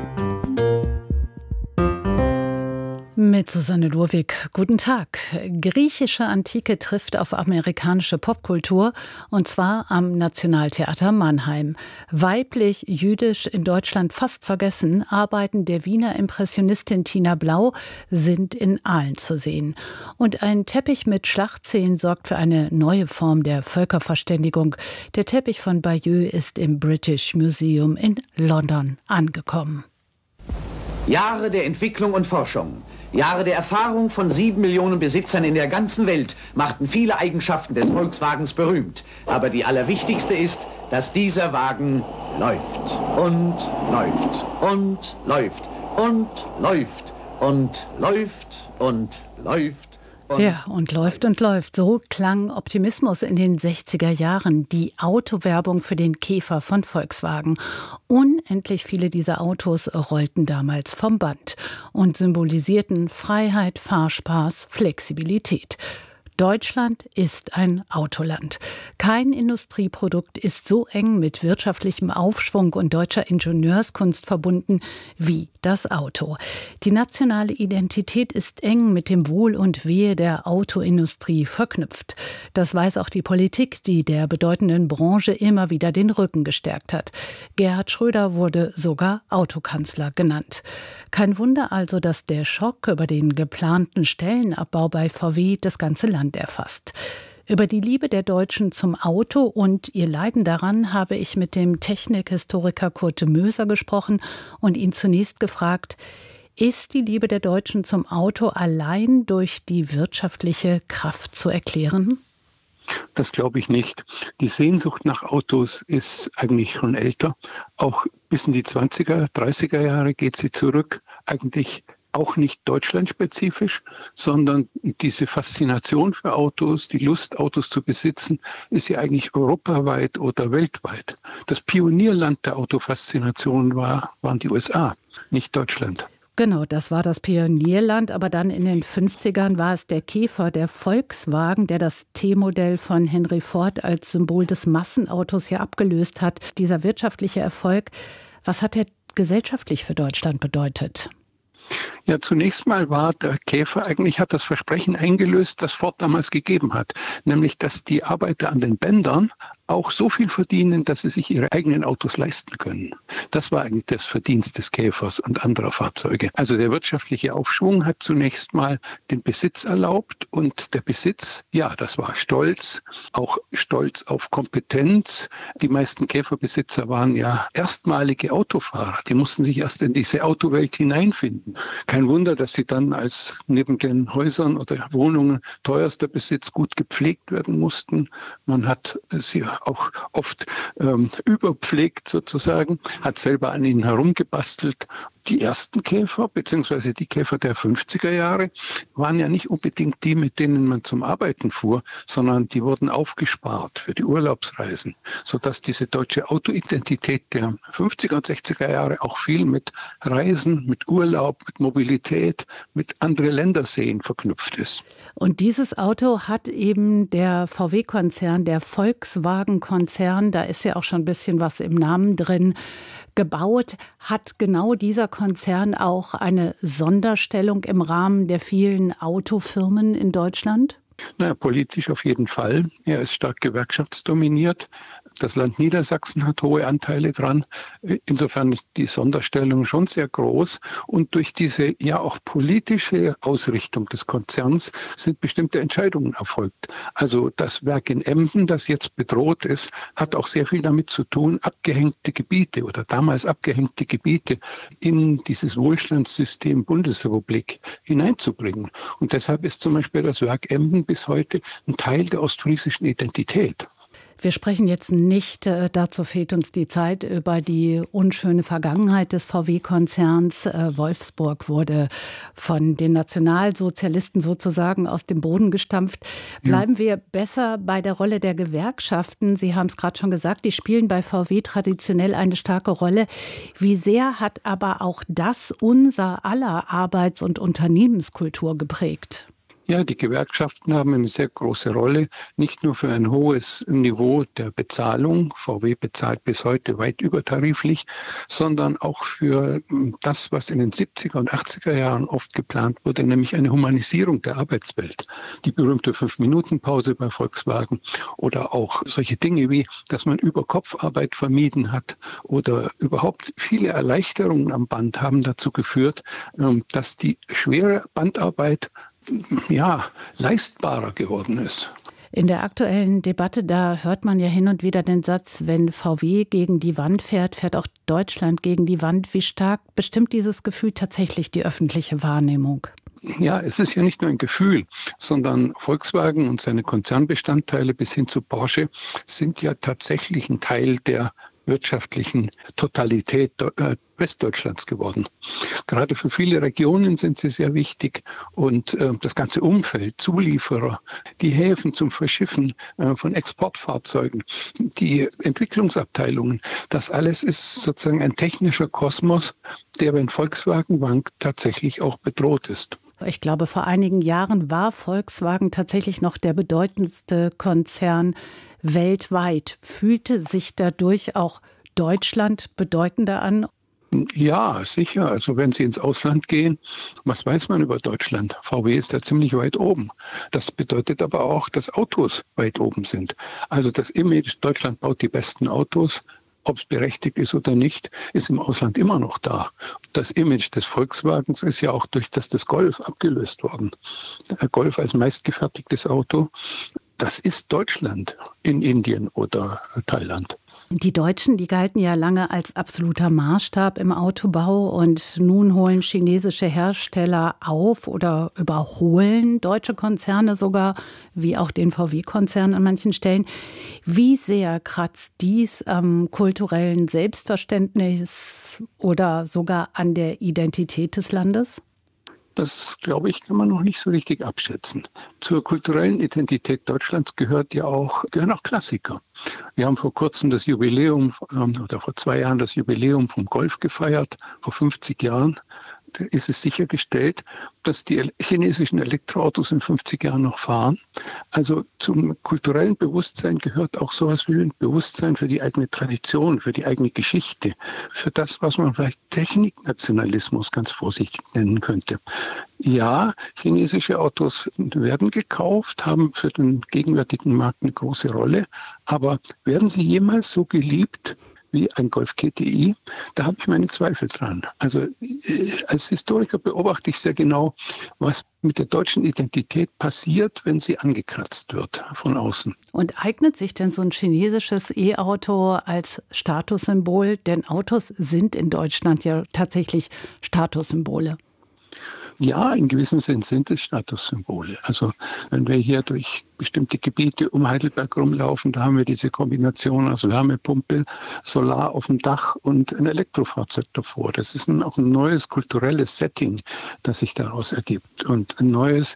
Mit Susanne Lurwig. Guten Tag. Griechische Antike trifft auf amerikanische Popkultur, und zwar am Nationaltheater Mannheim. Weiblich, jüdisch, in Deutschland fast vergessen, Arbeiten der Wiener Impressionistin Tina Blau sind in Aalen zu sehen. Und ein Teppich mit Schlachtszenen sorgt für eine neue Form der Völkerverständigung. Der Teppich von Bayeux ist im British Museum in London angekommen. Jahre der Entwicklung und Forschung. Jahre der Erfahrung von 7 Millionen Besitzern in der ganzen Welt machten viele Eigenschaften des Volkswagens berühmt. Aber die allerwichtigste ist, dass dieser Wagen läuft und läuft und läuft und läuft und läuft und läuft. Ja, und läuft und läuft. So klang Optimismus in den 60er Jahren, die Autowerbung für den Käfer von Volkswagen. Unendlich viele dieser Autos rollten damals vom Band und symbolisierten Freiheit, Fahrspaß, Flexibilität. Deutschland ist ein Autoland. Kein Industrieprodukt ist so eng mit wirtschaftlichem Aufschwung und deutscher Ingenieurskunst verbunden wie das Auto. Die nationale Identität ist eng mit dem Wohl und Wehe der Autoindustrie verknüpft. Das weiß auch die Politik, die der bedeutenden Branche immer wieder den Rücken gestärkt hat. Gerhard Schröder wurde sogar Autokanzler genannt. Kein Wunder also, dass der Schock über den geplanten Stellenabbau bei VW das ganze Land erfasst. Über die Liebe der Deutschen zum Auto und ihr Leiden daran habe ich mit dem Technikhistoriker Kurt Möser gesprochen und ihn zunächst gefragt, ist die Liebe der Deutschen zum Auto allein durch die wirtschaftliche Kraft zu erklären? Das glaube ich nicht. Die Sehnsucht nach Autos ist eigentlich schon älter. Auch bis in die 20er, 30er Jahre geht sie zurück. Eigentlich auch nicht deutschlandspezifisch, sondern diese Faszination für Autos, die Lust, Autos zu besitzen, ist ja eigentlich europaweit oder weltweit. Das Pionierland der Autofaszination waren die USA, nicht Deutschland. Genau, das war das Pionierland, aber dann in den 50ern war es der Käfer, der Volkswagen, der das T-Modell von Henry Ford als Symbol des Massenautos hier abgelöst hat. Dieser wirtschaftliche Erfolg, was hat er gesellschaftlich für Deutschland bedeutet? Ja, zunächst mal war der Käfer, eigentlich hat das Versprechen eingelöst, das Ford damals gegeben hat. Nämlich, dass die Arbeiter an den Bändern auch so viel verdienen, dass sie sich ihre eigenen Autos leisten können. Das war eigentlich das Verdienst des Käfers und anderer Fahrzeuge. Also der wirtschaftliche Aufschwung hat zunächst mal den Besitz erlaubt und der Besitz, ja, das war Stolz, auch Stolz auf Kompetenz. Die meisten Käferbesitzer waren ja erstmalige Autofahrer. Die mussten sich erst in diese Autowelt hineinfinden. Kein Wunder, dass sie dann als neben den Häusern oder Wohnungen teuerster Besitz gut gepflegt werden mussten. Man hat sie auch oft überpflegt sozusagen, hat selber an ihnen herumgebastelt. Die ersten Käfer, beziehungsweise die Käfer der 50er Jahre, waren ja nicht unbedingt die, mit denen man zum Arbeiten fuhr, sondern die wurden aufgespart für die Urlaubsreisen, sodass diese deutsche Autoidentität der 50er und 60er Jahre auch viel mit Reisen, mit Urlaub, mit Mobilität, mit andere Länder sehen verknüpft ist. Und dieses Auto hat eben der VW-Konzern, der Volkswagen-Konzern, da ist ja auch schon ein bisschen was im Namen drin, gebaut. Hat genau dieser Konzern auch eine Sonderstellung im Rahmen der vielen Autofirmen in Deutschland? Naja, politisch auf jeden Fall. Er ist stark gewerkschaftsdominiert. Das Land Niedersachsen hat hohe Anteile dran. Insofern ist die Sonderstellung schon sehr groß. Und durch diese ja auch politische Ausrichtung des Konzerns sind bestimmte Entscheidungen erfolgt. Also das Werk in Emden, das jetzt bedroht ist, hat auch sehr viel damit zu tun, abgehängte Gebiete oder damals abgehängte Gebiete in dieses Wohlstandssystem Bundesrepublik hineinzubringen. Und deshalb ist zum Beispiel das Werk Emden bis heute ein Teil der ostfriesischen Identität. Wir sprechen jetzt nicht, dazu fehlt uns die Zeit, über die unschöne Vergangenheit des VW-Konzerns. Wolfsburg wurde von den Nationalsozialisten sozusagen aus dem Boden gestampft. Bleiben wir besser bei der Rolle der Gewerkschaften. Sie haben es gerade schon gesagt, die spielen bei VW traditionell eine starke Rolle. Wie sehr hat aber auch das unser aller Arbeits- und Unternehmenskultur geprägt? Ja, die Gewerkschaften haben eine sehr große Rolle, nicht nur für ein hohes Niveau der Bezahlung, VW bezahlt bis heute weit übertariflich, sondern auch für das, was in den 70er und 80er Jahren oft geplant wurde, nämlich eine Humanisierung der Arbeitswelt. Die berühmte 5-Minuten-Pause bei Volkswagen oder auch solche Dinge wie, dass man Überkopfarbeit vermieden hat oder überhaupt viele Erleichterungen am Band haben dazu geführt, dass die schwere Bandarbeit leistbarer geworden ist. In der aktuellen Debatte, da hört man ja hin und wieder den Satz, wenn VW gegen die Wand fährt, fährt auch Deutschland gegen die Wand. Wie stark bestimmt dieses Gefühl tatsächlich die öffentliche Wahrnehmung? Ja, es ist ja nicht nur ein Gefühl, sondern Volkswagen und seine Konzernbestandteile bis hin zu Porsche sind ja tatsächlich ein Teil der wirtschaftlichen Totalität Westdeutschlands geworden. Gerade für viele Regionen sind sie sehr wichtig und das ganze Umfeld, Zulieferer, die Häfen zum Verschiffen von Exportfahrzeugen, die Entwicklungsabteilungen, das alles ist sozusagen ein technischer Kosmos, der, wenn Volkswagen wankt, tatsächlich auch bedroht ist. Ich glaube, vor einigen Jahren war Volkswagen tatsächlich noch der bedeutendste Konzern weltweit. Fühlte sich dadurch auch Deutschland bedeutender an? Ja, sicher. Also wenn Sie ins Ausland gehen, was weiß man über Deutschland? VW ist da ziemlich weit oben. Das bedeutet aber auch, dass Autos weit oben sind. Also das Image, Deutschland baut die besten Autos, ob es berechtigt ist oder nicht, ist im Ausland immer noch da. Das Image des Volkswagens ist ja auch durch das des Golf abgelöst worden. Der Golf als meistgefertigtes Auto, das ist Deutschland in Indien oder Thailand. Die Deutschen, die galten ja lange als absoluter Maßstab im Autobau und nun holen chinesische Hersteller auf oder überholen deutsche Konzerne sogar, wie auch den VW-Konzern an manchen Stellen. Wie sehr kratzt dies am kulturellen Selbstverständnis oder sogar an der Identität des Landes? Das, glaube ich, kann man noch nicht so richtig abschätzen. Zur kulturellen Identität Deutschlands gehören auch Klassiker. Wir haben vor kurzem das Jubiläum, oder vor 2 Jahren das Jubiläum vom Golf gefeiert, vor 50 Jahren. Da ist es sichergestellt, dass die chinesischen Elektroautos in 50 Jahren noch fahren. Also zum kulturellen Bewusstsein gehört auch sowas wie ein Bewusstsein für die eigene Tradition, für die eigene Geschichte, für das, was man vielleicht Techniknationalismus ganz vorsichtig nennen könnte. Ja, chinesische Autos werden gekauft, haben für den gegenwärtigen Markt eine große Rolle, aber werden sie jemals so geliebt wie ein Golf GTI, da habe ich meine Zweifel dran. Also als Historiker beobachte ich sehr genau, was mit der deutschen Identität passiert, wenn sie angekratzt wird von außen. Und eignet sich denn so ein chinesisches E-Auto als Statussymbol? Denn Autos sind in Deutschland ja tatsächlich Statussymbole. Ja, in gewissem Sinn sind es Statussymbole. Also wenn wir hier durch bestimmte Gebiete um Heidelberg rumlaufen, da haben wir diese Kombination aus Wärmepumpe, Solar auf dem Dach und ein Elektrofahrzeug davor. Das ist auch ein neues kulturelles Setting, das sich daraus ergibt und ein neues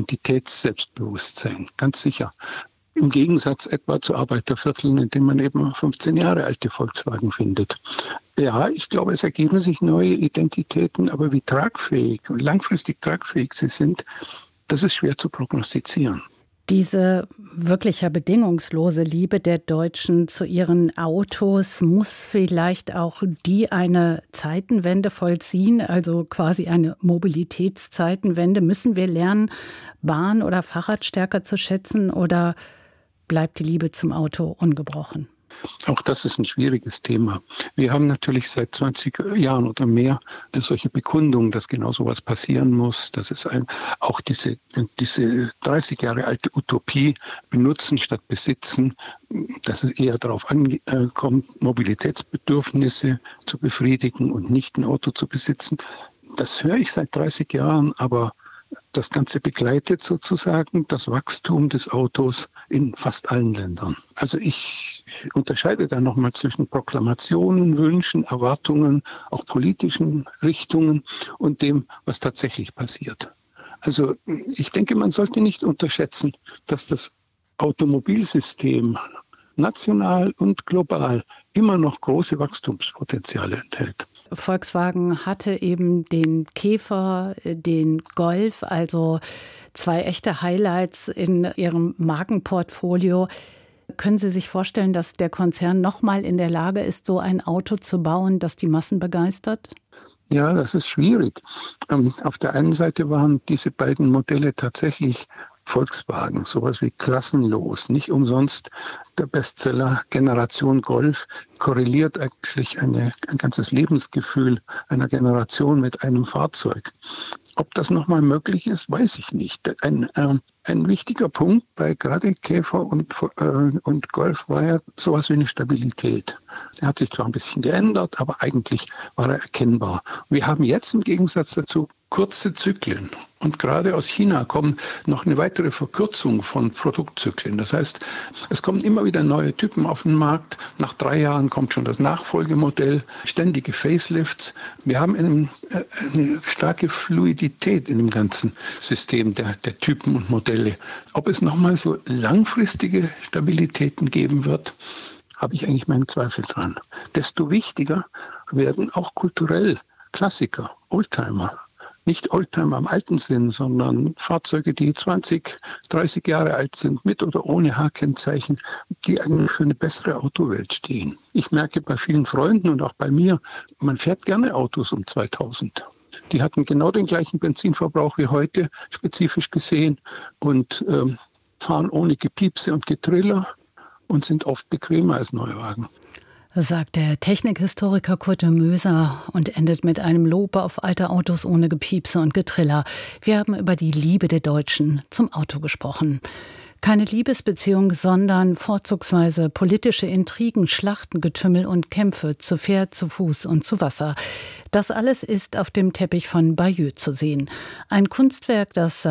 Identitäts-Selbstbewusstsein, ganz sicher. Im Gegensatz etwa zu Arbeitervierteln, in denen man eben 15 Jahre alte Volkswagen findet. Ja, ich glaube, es ergeben sich neue Identitäten, aber wie tragfähig und langfristig tragfähig sie sind, das ist schwer zu prognostizieren. Diese wirklich ja bedingungslose Liebe der Deutschen zu ihren Autos muss vielleicht auch die eine Zeitenwende vollziehen, also quasi eine Mobilitätszeitenwende. Müssen wir lernen, Bahn oder Fahrrad stärker zu schätzen oder bleibt die Liebe zum Auto ungebrochen? Auch das ist ein schwieriges Thema. Wir haben natürlich seit 20 Jahren oder mehr solche Bekundungen, dass genau so was passieren muss. Das ist auch diese 30 Jahre alte Utopie, benutzen statt besitzen, dass es eher darauf ankommt, Mobilitätsbedürfnisse zu befriedigen und nicht ein Auto zu besitzen. Das höre ich seit 30 Jahren, aber das Ganze begleitet sozusagen das Wachstum des Autos in fast allen Ländern. Also ich unterscheide da nochmal zwischen Proklamationen, Wünschen, Erwartungen, auch politischen Richtungen und dem, was tatsächlich passiert. Also ich denke, man sollte nicht unterschätzen, dass das Automobilsystem national und global immer noch große Wachstumspotenziale enthält. Volkswagen hatte eben den Käfer, den Golf, also 2 echte Highlights in ihrem Markenportfolio. Können Sie sich vorstellen, dass der Konzern noch mal in der Lage ist, so ein Auto zu bauen, das die Massen begeistert? Ja, das ist schwierig. Auf der einen Seite waren diese beiden Modelle tatsächlich Volkswagen, sowas wie klassenlos. Nicht umsonst der Bestseller Generation Golf korreliert eigentlich ein ganzes Lebensgefühl einer Generation mit einem Fahrzeug. Ob das nochmal möglich ist, weiß ich nicht. Ein wichtiger Punkt bei gerade Käfer und Golf war ja sowas wie eine Stabilität. Er hat sich zwar ein bisschen geändert, aber eigentlich war er erkennbar. Wir haben jetzt im Gegensatz dazu kurze Zyklen. Und gerade aus China kommt noch eine weitere Verkürzung von Produktzyklen. Das heißt, es kommen immer wieder neue Typen auf den Markt. Nach 3 Jahren kommt schon das Nachfolgemodell, ständige Facelifts. Wir haben eine starke Fluidität in dem ganzen System der Typen und Modelle. Ob es nochmal so langfristige Stabilitäten geben wird, habe ich eigentlich meinen Zweifel dran. Desto wichtiger werden auch kulturell Klassiker, Oldtimer. Nicht Oldtimer im alten Sinn, sondern Fahrzeuge, die 20, 30 Jahre alt sind, mit oder ohne H-Kennzeichen, die eigentlich für eine bessere Autowelt stehen. Ich merke bei vielen Freunden und auch bei mir, man fährt gerne Autos um 2000. Die hatten genau den gleichen Benzinverbrauch wie heute, spezifisch gesehen, und fahren ohne Gepiepse und Getriller und sind oft bequemer als Neuwagen. Sagt der Technikhistoriker Kurt de Möser und endet mit einem Lob auf alte Autos ohne Gepiepse und Getriller. Wir haben über die Liebe der Deutschen zum Auto gesprochen. Keine Liebesbeziehung, sondern vorzugsweise politische Intrigen, Schlachten, Getümmel und Kämpfe zu Pferd, zu Fuß und zu Wasser. Das alles ist auf dem Teppich von Bayeux zu sehen. Ein Kunstwerk, das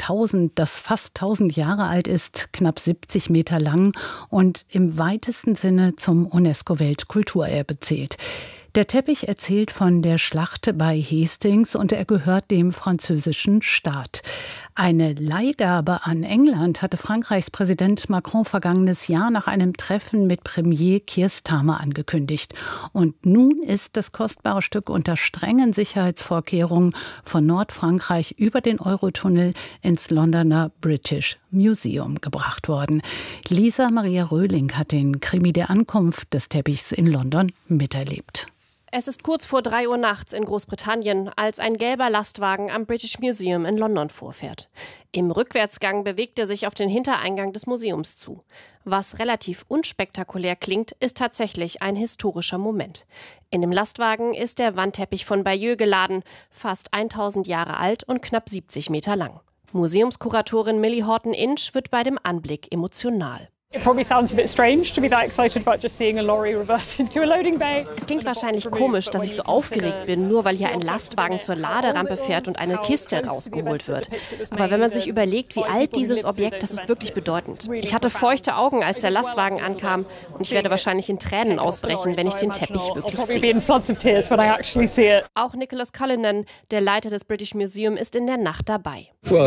fast 1000 Jahre alt ist, knapp 70 Meter lang und im weitesten Sinne zum UNESCO-Weltkulturerbe zählt. Der Teppich erzählt von der Schlacht bei Hastings und er gehört dem französischen Staat. Eine Leihgabe an England hatte Frankreichs Präsident Macron vergangenes Jahr nach einem Treffen mit Premier Keir Starmer angekündigt. Und nun ist das kostbare Stück unter strengen Sicherheitsvorkehrungen von Nordfrankreich über den Eurotunnel ins Londoner British Museum gebracht worden. Lisa Maria Röhling hat den Krimi der Ankunft des Teppichs in London miterlebt. Es ist kurz vor 3 Uhr nachts in Großbritannien, als ein gelber Lastwagen am British Museum in London vorfährt. Im Rückwärtsgang bewegt er sich auf den Hintereingang des Museums zu. Was relativ unspektakulär klingt, ist tatsächlich ein historischer Moment. In dem Lastwagen ist der Wandteppich von Bayeux geladen, fast 1000 Jahre alt und knapp 70 Meter lang. Museumskuratorin Millie Horton-Inch wird bei dem Anblick emotional. Es klingt wahrscheinlich komisch, dass ich so aufgeregt bin, nur weil hier ein Lastwagen zur Laderampe fährt und eine Kiste rausgeholt wird. Aber wenn man sich überlegt, wie alt dieses Objekt, das ist wirklich bedeutend. Ich hatte feuchte Augen, als der Lastwagen ankam und ich werde wahrscheinlich in Tränen ausbrechen, wenn ich den Teppich wirklich sehe. Auch Nicholas Cullinan, der Leiter des British Museum, ist in der Nacht dabei. Wir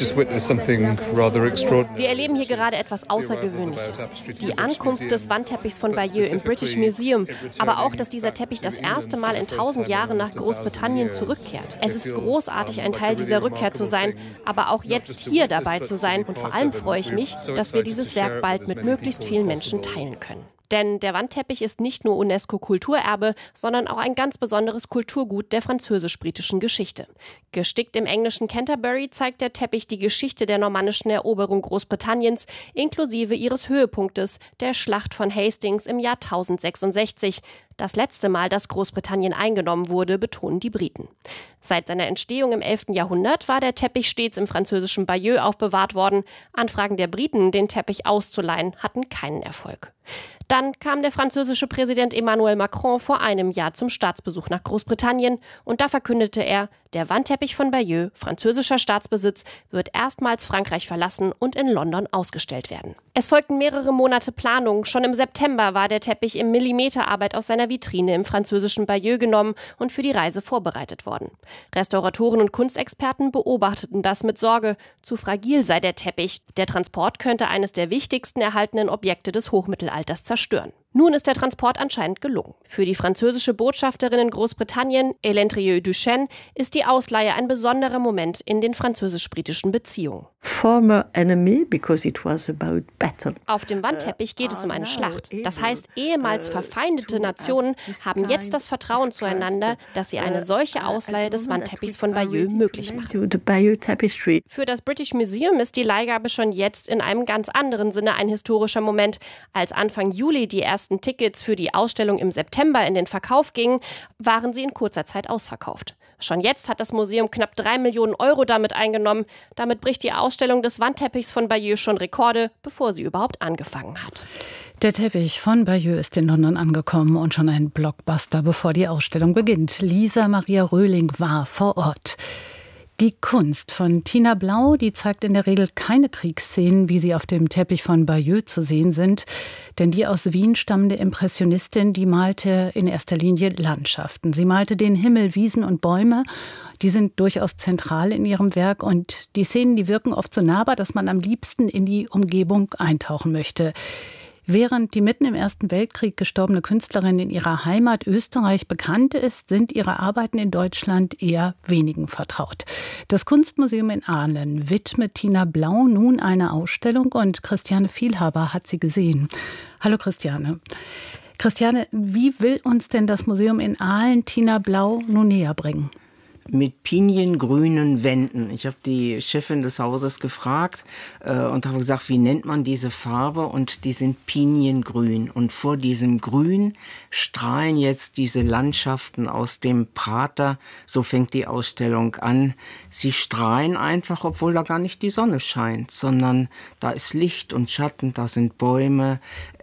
erleben hier gerade etwas Außergewöhnliches. Die Ankunft des Wandteppichs von Bayeux im British Museum, aber auch, dass dieser Teppich das erste Mal in 1000 Jahren nach Großbritannien zurückkehrt. Es ist großartig, ein Teil dieser Rückkehr zu sein, aber auch jetzt hier dabei zu sein. Und vor allem freue ich mich, dass wir dieses Werk bald mit möglichst vielen Menschen teilen können. Denn der Wandteppich ist nicht nur UNESCO-Kulturerbe, sondern auch ein ganz besonderes Kulturgut der französisch-britischen Geschichte. Gestickt im englischen Canterbury zeigt der Teppich die Geschichte der normannischen Eroberung Großbritanniens, inklusive ihres Höhepunktes, der Schlacht von Hastings im Jahr 1066. Das letzte Mal, dass Großbritannien eingenommen wurde, betonen die Briten. Seit seiner Entstehung im 11. Jahrhundert war der Teppich stets im französischen Bayeux aufbewahrt worden. Anfragen der Briten, den Teppich auszuleihen, hatten keinen Erfolg. Dann kam der französische Präsident Emmanuel Macron vor einem Jahr zum Staatsbesuch nach Großbritannien und da verkündete er, der Wandteppich von Bayeux, französischer Staatsbesitz, wird erstmals Frankreich verlassen und in London ausgestellt werden. Es folgten mehrere Monate Planung. Schon im September war der Teppich in Millimeterarbeit aus seiner Vitrine im französischen Bayeux genommen und für die Reise vorbereitet worden. Restauratoren und Kunstexperten beobachteten das mit Sorge. Zu fragil sei der Teppich. Der Transport könnte eines der wichtigsten erhaltenen Objekte des Hochmittelalters zerstören. Nun ist der Transport anscheinend gelungen. Für die französische Botschafterin in Großbritannien, Hélène Trieux-Duchesne, ist die Ausleihe ein besonderer Moment in den französisch-britischen Beziehungen. Auf dem Wandteppich geht es um eine Schlacht. Das heißt, ehemals verfeindete Nationen haben jetzt das Vertrauen zueinander, dass sie eine solche Ausleihe des Wandteppichs von Bayeux möglich machen. Für das British Museum ist die Leihgabe schon jetzt in einem ganz anderen Sinne ein historischer Moment. Als Anfang Juli die ersten Tickets für die Ausstellung im September in den Verkauf gingen, waren sie in kurzer Zeit ausverkauft. Schon jetzt hat das Museum knapp 3 Millionen Euro damit eingenommen. Damit bricht die Ausstellung des Wandteppichs von Bayeux schon Rekorde, bevor sie überhaupt angefangen hat. Der Teppich von Bayeux ist in London angekommen und schon ein Blockbuster, bevor die Ausstellung beginnt. Lisa Maria Röhling war vor Ort. Die Kunst von Tina Blau, die zeigt in der Regel keine Kriegsszenen, wie sie auf dem Teppich von Bayeux zu sehen sind. Denn die aus Wien stammende Impressionistin, die malte in erster Linie Landschaften. Sie malte den Himmel, Wiesen und Bäume. Die sind durchaus zentral in ihrem Werk. Und die Szenen, die wirken oft so nahbar, dass man am liebsten in die Umgebung eintauchen möchte. Während die mitten im Ersten Weltkrieg gestorbene Künstlerin in ihrer Heimat Österreich bekannt ist, sind ihre Arbeiten in Deutschland eher wenigen vertraut. Das Kunstmuseum in Aalen widmet Tina Blau nun eine Ausstellung und Christiane Vielhaber hat sie gesehen. Hallo Christiane. Christiane, wie will uns denn das Museum in Aalen Tina Blau nun näher bringen? Mit piniengrünen Wänden. Ich habe die Chefin des Hauses gefragt und habe gesagt, wie nennt man diese Farbe? Und die sind piniengrün. Und vor diesem Grün strahlen jetzt diese Landschaften aus dem Prater. So fängt die Ausstellung an. Sie strahlen einfach, obwohl da gar nicht die Sonne scheint, sondern da ist Licht und Schatten, da sind Bäume.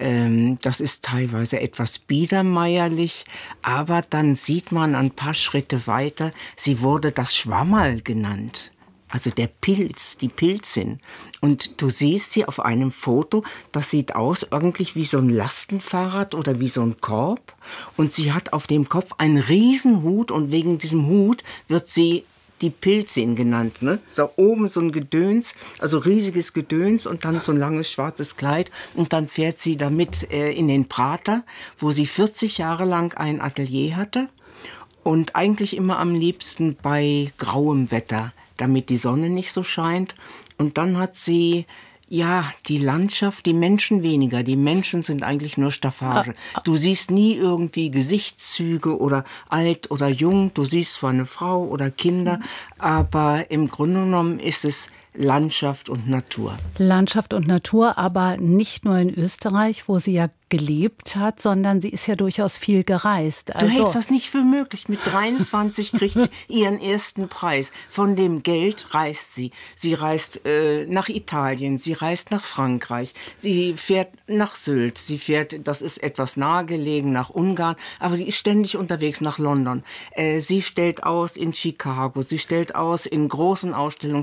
Das ist teilweise etwas biedermeierlich, aber dann sieht man ein paar Schritte weiter, sie wurde das Schwammerl genannt. Also der Pilz, die Pilzin. Und du siehst sie auf einem Foto, das sieht aus irgendwie wie so ein Lastenfahrrad oder wie so ein Korb. Und sie hat auf dem Kopf einen Riesenhut und wegen diesem Hut wird sie die Pilzin genannt. Ne? So oben so ein Gedöns, also riesiges Gedöns und dann so ein langes schwarzes Kleid. Und dann fährt sie damit in den Prater, wo sie 40 Jahre lang ein Atelier hatte. Und eigentlich immer am liebsten bei grauem Wetter, damit die Sonne nicht so scheint. Und dann hat sie, ja, die Landschaft, die Menschen weniger. Die Menschen sind eigentlich nur Staffage. Du siehst nie irgendwie Gesichtszüge oder alt oder jung. Du siehst zwar eine Frau oder Kinder, aber im Grunde genommen ist es Landschaft und Natur. Landschaft und Natur, aber nicht nur in Österreich, wo sie ja gelebt hat, sondern sie ist ja durchaus viel gereist. Du hältst das nicht für möglich. Mit 23 kriegt sie ihren ersten Preis. Von dem Geld reist sie. Sie reist nach Italien, sie reist nach Frankreich, sie fährt nach Sylt, sie fährt, das ist etwas nahegelegen, nach Ungarn, aber sie ist ständig unterwegs nach London. Sie stellt aus in Chicago, sie stellt aus in großen Ausstellungen.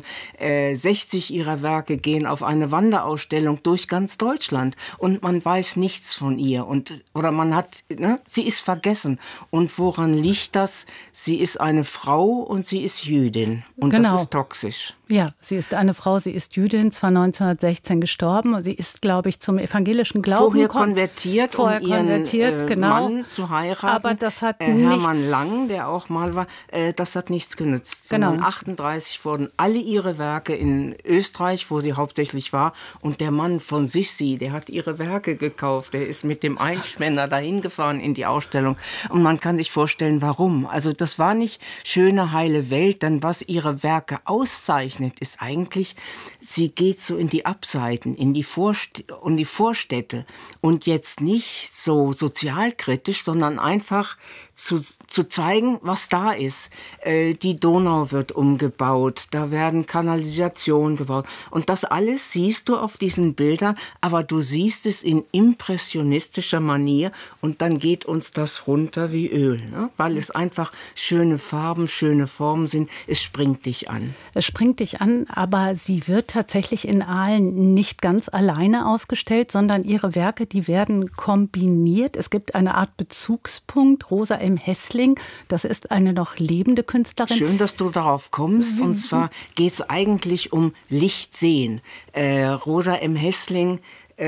60 ihrer Werke gehen auf eine Wanderausstellung durch ganz Deutschland und man weiß nichts von ihr oder man hat, ne, sie ist vergessen. Und woran liegt das? Sie ist eine Frau und sie ist Jüdin und genau. Das ist toxisch. Ja, sie ist eine Frau, sie ist Jüdin, zwar 1916 gestorben und sie ist, glaube ich, zum evangelischen Glauben vorher konvertiert, genau. Mann zu heiraten. Aber das hat Hermann Lang, der auch mal war, das hat nichts genützt. Genau. 1938 wurden alle ihre Werke in Österreich, wo sie hauptsächlich war, und der Mann von Sissi, der hat ihre Werke gekauft, der ist mit dem Einspänner dahin gefahren in die Ausstellung und man kann sich vorstellen, warum. Also das war nicht schöne, heile Welt, denn was ihre Werke auszeichnet, ist eigentlich, sie geht so in die Abseiten, in die Vorstädte und jetzt nicht so sozialkritisch, sondern einfach zu zeigen, was da ist. Die Donau wird umgebaut, da werden Kanalisationen gebaut und das alles siehst du auf diesen Bildern, aber du siehst es in impressionistischer Manier und dann geht uns das runter wie Öl, ne? Weil es einfach schöne Farben, schöne Formen sind. Es springt dich an. Es springt dich an, aber sie wird tatsächlich in Aalen nicht ganz alleine ausgestellt, sondern ihre Werke, die werden kombiniert. Es gibt eine Art Bezugspunkt, Rosa M. Hessling, das ist eine noch lebende Künstlerin. Schön, dass du darauf kommst. Und zwar geht es eigentlich um Lichtsehen. Rosa M. Hessling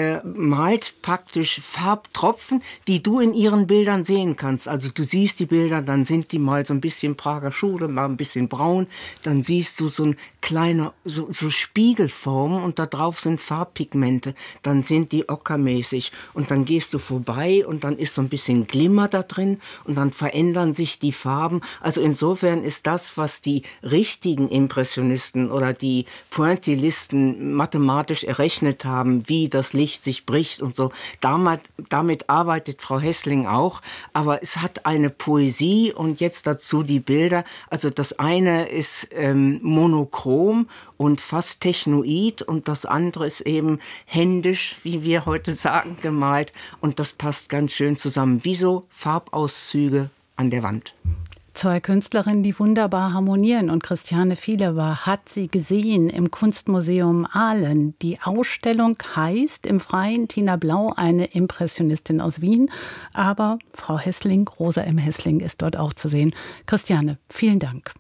malt praktisch Farbtropfen, die du in ihren Bildern sehen kannst. Also du siehst die Bilder, dann sind die mal so ein bisschen Prager Schule, mal ein bisschen braun. Dann siehst du so ein kleiner, so Spiegelformen und da drauf sind Farbpigmente. Dann sind die ockermäßig und dann gehst du vorbei und dann ist so ein bisschen Glimmer da drin und dann verändern sich die Farben. Also insofern ist das, was die richtigen Impressionisten oder die Pointillisten mathematisch errechnet haben, wie das Licht sich bricht und so. Damit arbeitet Frau Hessling auch, aber es hat eine Poesie und jetzt dazu die Bilder. Also das eine ist monochrom und fast technoid und das andere ist eben händisch, wie wir heute sagen, gemalt und das passt ganz schön zusammen, wie so Farbauszüge an der Wand. Zwei Künstlerinnen, die wunderbar harmonieren. Und Christiane Vieler hat sie gesehen im Kunstmuseum Aalen. Die Ausstellung heißt im Freien Tina Blau, eine Impressionistin aus Wien. Aber Frau Hessling, Rosa M. Hessling, ist dort auch zu sehen. Christiane, vielen Dank.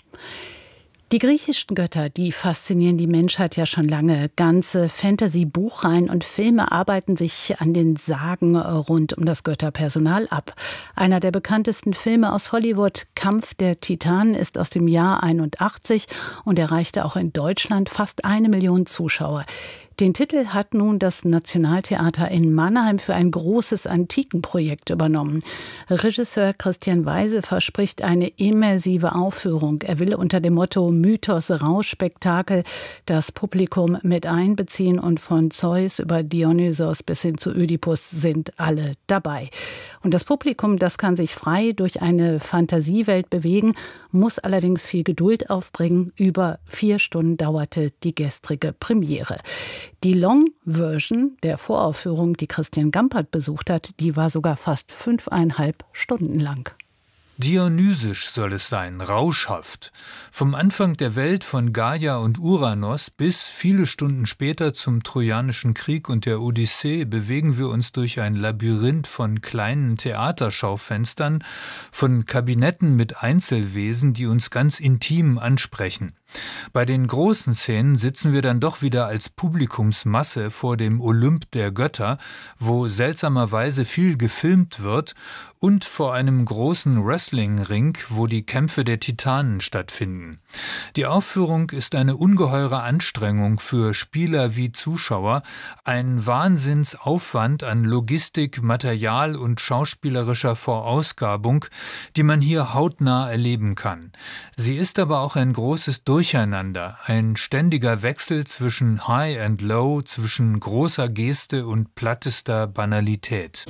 Die griechischen Götter, die faszinieren die Menschheit ja schon lange. Ganze Fantasy-Buchreihen und Filme arbeiten sich an den Sagen rund um das Götterpersonal ab. Einer der bekanntesten Filme aus Hollywood, Kampf der Titanen, ist aus dem Jahr 81 und erreichte auch in Deutschland fast 1 Million Zuschauer. Den Titel hat nun das Nationaltheater in Mannheim für ein großes Antikenprojekt übernommen. Regisseur Christian Weise verspricht eine immersive Aufführung. Er will unter dem Motto Mythos-Rausch-Spektakel das Publikum mit einbeziehen und von Zeus über Dionysos bis hin zu Ödipus sind alle dabei. Und das Publikum, das kann sich frei durch eine Fantasiewelt bewegen, muss allerdings viel Geduld aufbringen. Über 4 Stunden dauerte die gestrige Premiere. Die Long-Version der Voraufführung, die Christian Gampert besucht hat, die war sogar fast 5,5 Stunden lang. Dionysisch soll es sein, rauschhaft. Vom Anfang der Welt von Gaia und Uranos bis viele Stunden später zum Trojanischen Krieg und der Odyssee bewegen wir uns durch ein Labyrinth von kleinen Theaterschaufenstern, von Kabinetten mit Einzelwesen, die uns ganz intim ansprechen. Bei den großen Szenen sitzen wir dann doch wieder als Publikumsmasse vor dem Olymp der Götter, wo seltsamerweise viel gefilmt wird, und vor einem großen Wrestling-Ring, wo die Kämpfe der Titanen stattfinden. Die Aufführung ist eine ungeheure Anstrengung für Spieler wie Zuschauer, ein Wahnsinnsaufwand an Logistik, Material und schauspielerischer Vorausgabung, die man hier hautnah erleben kann. Sie ist aber auch ein großes Durcheinander, ein ständiger Wechsel zwischen High and Low, zwischen großer Geste und plattester Banalität.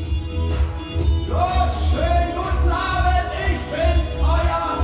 Schönen guten Abend, ich bin's, euer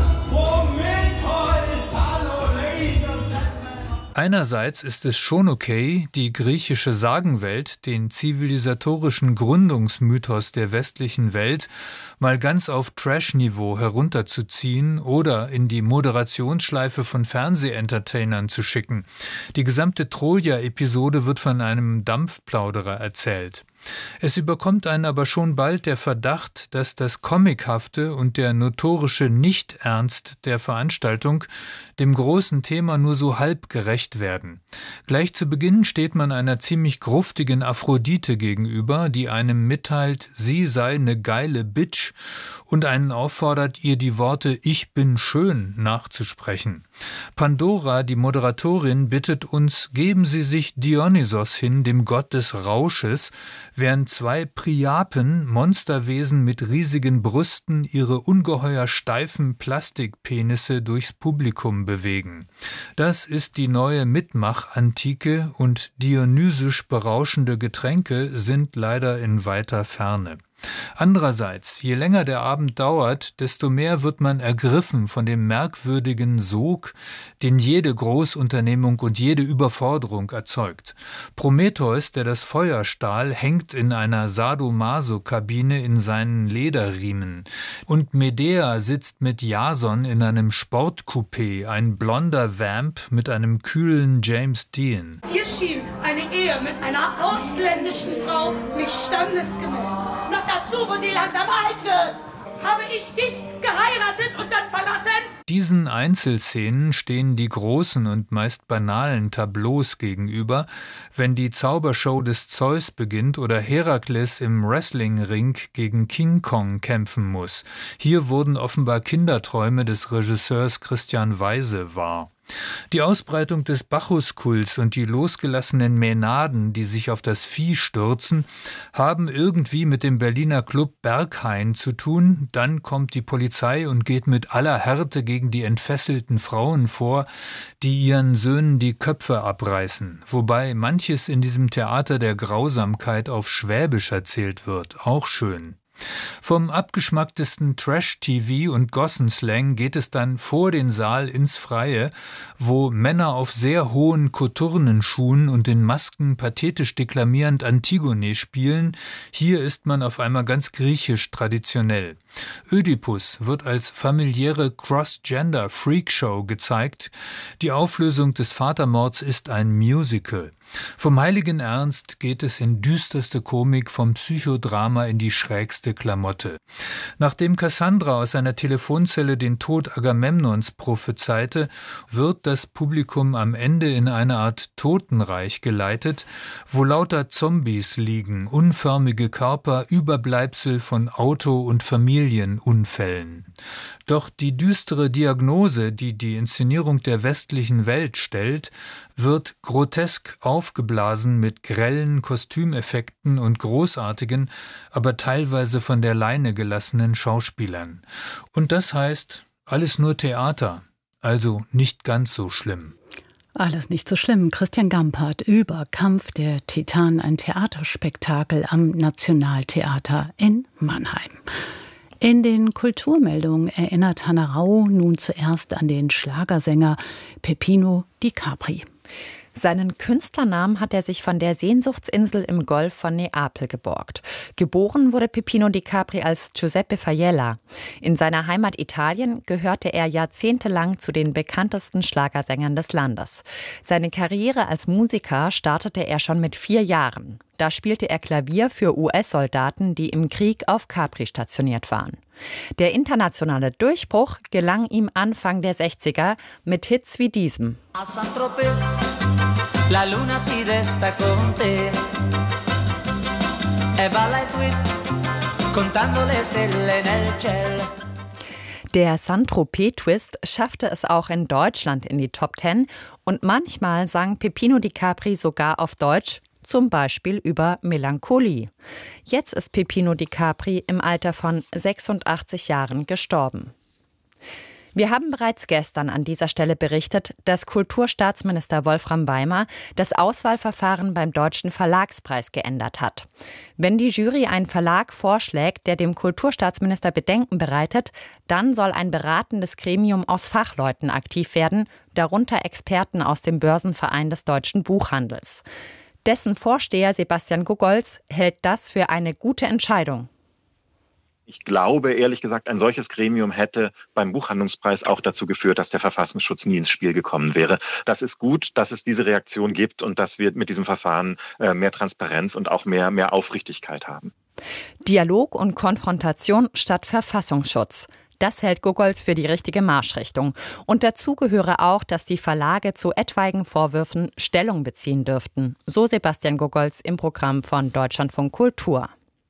Prometheus. Hallo, Ladies and Gentlemen. Einerseits ist es schon okay, die griechische Sagenwelt, den zivilisatorischen Gründungsmythos der westlichen Welt, mal ganz auf Trash-Niveau herunterzuziehen oder in die Moderationsschleife von Fernsehentertainern zu schicken. Die gesamte Troja-Episode wird von einem Dampfplauderer erzählt. Es überkommt einen aber schon bald der Verdacht, dass das Comichafte und der notorische Nicht-Ernst der Veranstaltung dem großen Thema nur so halb gerecht werden. Gleich zu Beginn steht man einer ziemlich gruftigen Aphrodite gegenüber, die einem mitteilt, sie sei eine geile Bitch und einen auffordert, ihr die Worte »Ich bin schön« nachzusprechen. Pandora, die Moderatorin, bittet uns, geben Sie sich Dionysos hin, dem Gott des Rausches, während 2 Priapen, Monsterwesen mit riesigen Brüsten, ihre ungeheuer steifen Plastikpenisse durchs Publikum bewegen. Das ist die neue Mitmach-Antike und dionysisch berauschende Getränke sind leider in weiter Ferne. Andererseits, je länger der Abend dauert, desto mehr wird man ergriffen von dem merkwürdigen Sog, den jede Großunternehmung und jede Überforderung erzeugt. Prometheus, der das Feuer stahl, hängt in einer Sadomaso-Kabine in seinen Lederriemen. Und Medea sitzt mit Jason in einem Sportcoupé, ein blonder Vamp mit einem kühlen James Dean. Dir schien eine Ehe mit einer ausländischen Frau nicht standesgemäß. Noch dazu, wo sie langsam alt wird. Habe ich dich geheiratet und dann verlassen? Diesen Einzelszenen stehen die großen und meist banalen Tableaus gegenüber, wenn die Zaubershow des Zeus beginnt oder Herakles im Wrestlingring gegen King Kong kämpfen muss. Hier wurden offenbar Kinderträume des Regisseurs Christian Weise wahr. Die Ausbreitung des Bacchuskults und die losgelassenen Mänaden, die sich auf das Vieh stürzen, haben irgendwie mit dem Berliner Club Berghain zu tun. Dann kommt die Polizei und geht mit aller Härte gegen die entfesselten Frauen vor, die ihren Söhnen die Köpfe abreißen. Wobei manches in diesem Theater der Grausamkeit auf Schwäbisch erzählt wird. Auch schön. Vom abgeschmacktesten Trash-TV und Gossenslang geht es dann vor den Saal ins Freie, wo Männer auf sehr hohen Koturnenschuhen und in Masken pathetisch deklamierend Antigone spielen. Hier ist man auf einmal ganz griechisch traditionell. Ödipus wird als familiäre Cross-Gender-Freakshow gezeigt. Die Auflösung des Vatermords ist ein Musical. Vom heiligen Ernst geht es in düsterste Komik, vom Psychodrama in die schrägste Klamotte. Nachdem Cassandra aus seiner Telefonzelle den Tod Agamemnons prophezeite, wird das Publikum am Ende in eine Art Totenreich geleitet, wo lauter Zombies liegen, unförmige Körper, Überbleibsel von Auto- und Familienunfällen. Doch die düstere Diagnose, die die Inszenierung der westlichen Welt stellt, wird grotesk aufgeblasen mit grellen Kostümeffekten und großartigen, aber teilweise von der Leine gelassenen Schauspielern. Und das heißt, alles nur Theater, also nicht ganz so schlimm. Alles nicht so schlimm. Christian Gampert über Kampf der Titanen, ein Theaterspektakel am Nationaltheater in Mannheim. In den Kulturmeldungen erinnert Hannah Rau nun zuerst an den Schlagersänger Peppino Di Capri. Seinen Künstlernamen hat er sich von der Sehnsuchtsinsel im Golf von Neapel geborgt. Geboren wurde Peppino Di Capri als Giuseppe Fajella. In seiner Heimat Italien gehörte er jahrzehntelang zu den bekanntesten Schlagersängern des Landes. Seine Karriere als Musiker startete er schon mit 4 Jahren. Da spielte er Klavier für US-Soldaten, die im Krieg auf Capri stationiert waren. Der internationale Durchbruch gelang ihm Anfang der 60er mit Hits wie diesem. La luna si desta con te e balla il twist contando le stelle nel cielo. Der Saint-Tropez-Twist schaffte es auch in Deutschland in die Top 10 und manchmal sang Peppino Di Capri sogar auf Deutsch, zum Beispiel über Melancholie. Jetzt ist Peppino Di Capri im Alter von 86 Jahren gestorben. Wir haben bereits gestern an dieser Stelle berichtet, dass Kulturstaatsminister Wolfram Weimer das Auswahlverfahren beim Deutschen Verlagspreis geändert hat. Wenn die Jury einen Verlag vorschlägt, der dem Kulturstaatsminister Bedenken bereitet, dann soll ein beratendes Gremium aus Fachleuten aktiv werden, darunter Experten aus dem Börsenverein des deutschen Buchhandels. Dessen Vorsteher Sebastian Gogolz hält das für eine gute Entscheidung. Ich glaube, ehrlich gesagt, ein solches Gremium hätte beim Buchhandlungspreis auch dazu geführt, dass der Verfassungsschutz nie ins Spiel gekommen wäre. Das ist gut, dass es diese Reaktion gibt und dass wir mit diesem Verfahren mehr Transparenz und auch mehr Aufrichtigkeit haben. Dialog und Konfrontation statt Verfassungsschutz. Das hält Gogolz für die richtige Marschrichtung. Und dazu gehöre auch, dass die Verlage zu etwaigen Vorwürfen Stellung beziehen dürften. So Sebastian Gogolz im Programm von Deutschlandfunk Kultur.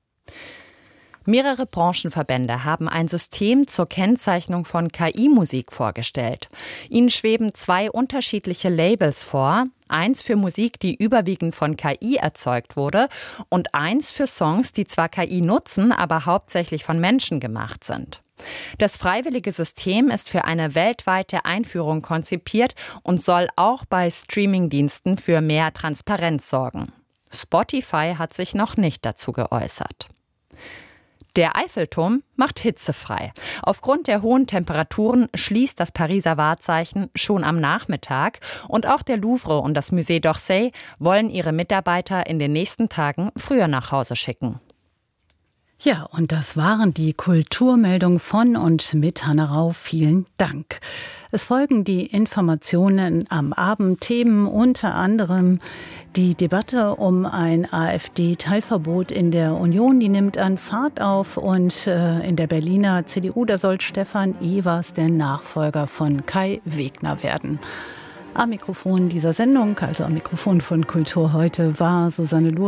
Mehrere Branchenverbände haben ein System zur Kennzeichnung von KI-Musik vorgestellt. Ihnen schweben 2 unterschiedliche Labels vor. Eins für Musik, die überwiegend von KI erzeugt wurde, und eins für Songs, die zwar KI nutzen, aber hauptsächlich von Menschen gemacht sind. Das freiwillige System ist für eine weltweite Einführung konzipiert und soll auch bei Streamingdiensten für mehr Transparenz sorgen. Spotify hat sich noch nicht dazu geäußert. Der Eiffelturm macht hitzefrei. Aufgrund der hohen Temperaturen schließt das Pariser Wahrzeichen schon am Nachmittag und auch der Louvre und das Musée d'Orsay wollen ihre Mitarbeiter in den nächsten Tagen früher nach Hause schicken. Ja, und das waren die Kulturmeldungen von und mit Hannah Rau. Vielen Dank. Es folgen die Informationen am Abend, Themen unter anderem die Debatte um ein AfD-Teilverbot in der Union, die nimmt an Fahrt auf, und in der Berliner CDU, da soll Stefan Evers der Nachfolger von Kai Wegner werden. Am Mikrofon dieser Sendung, also am Mikrofon von Kultur heute, war Susanne Luhr.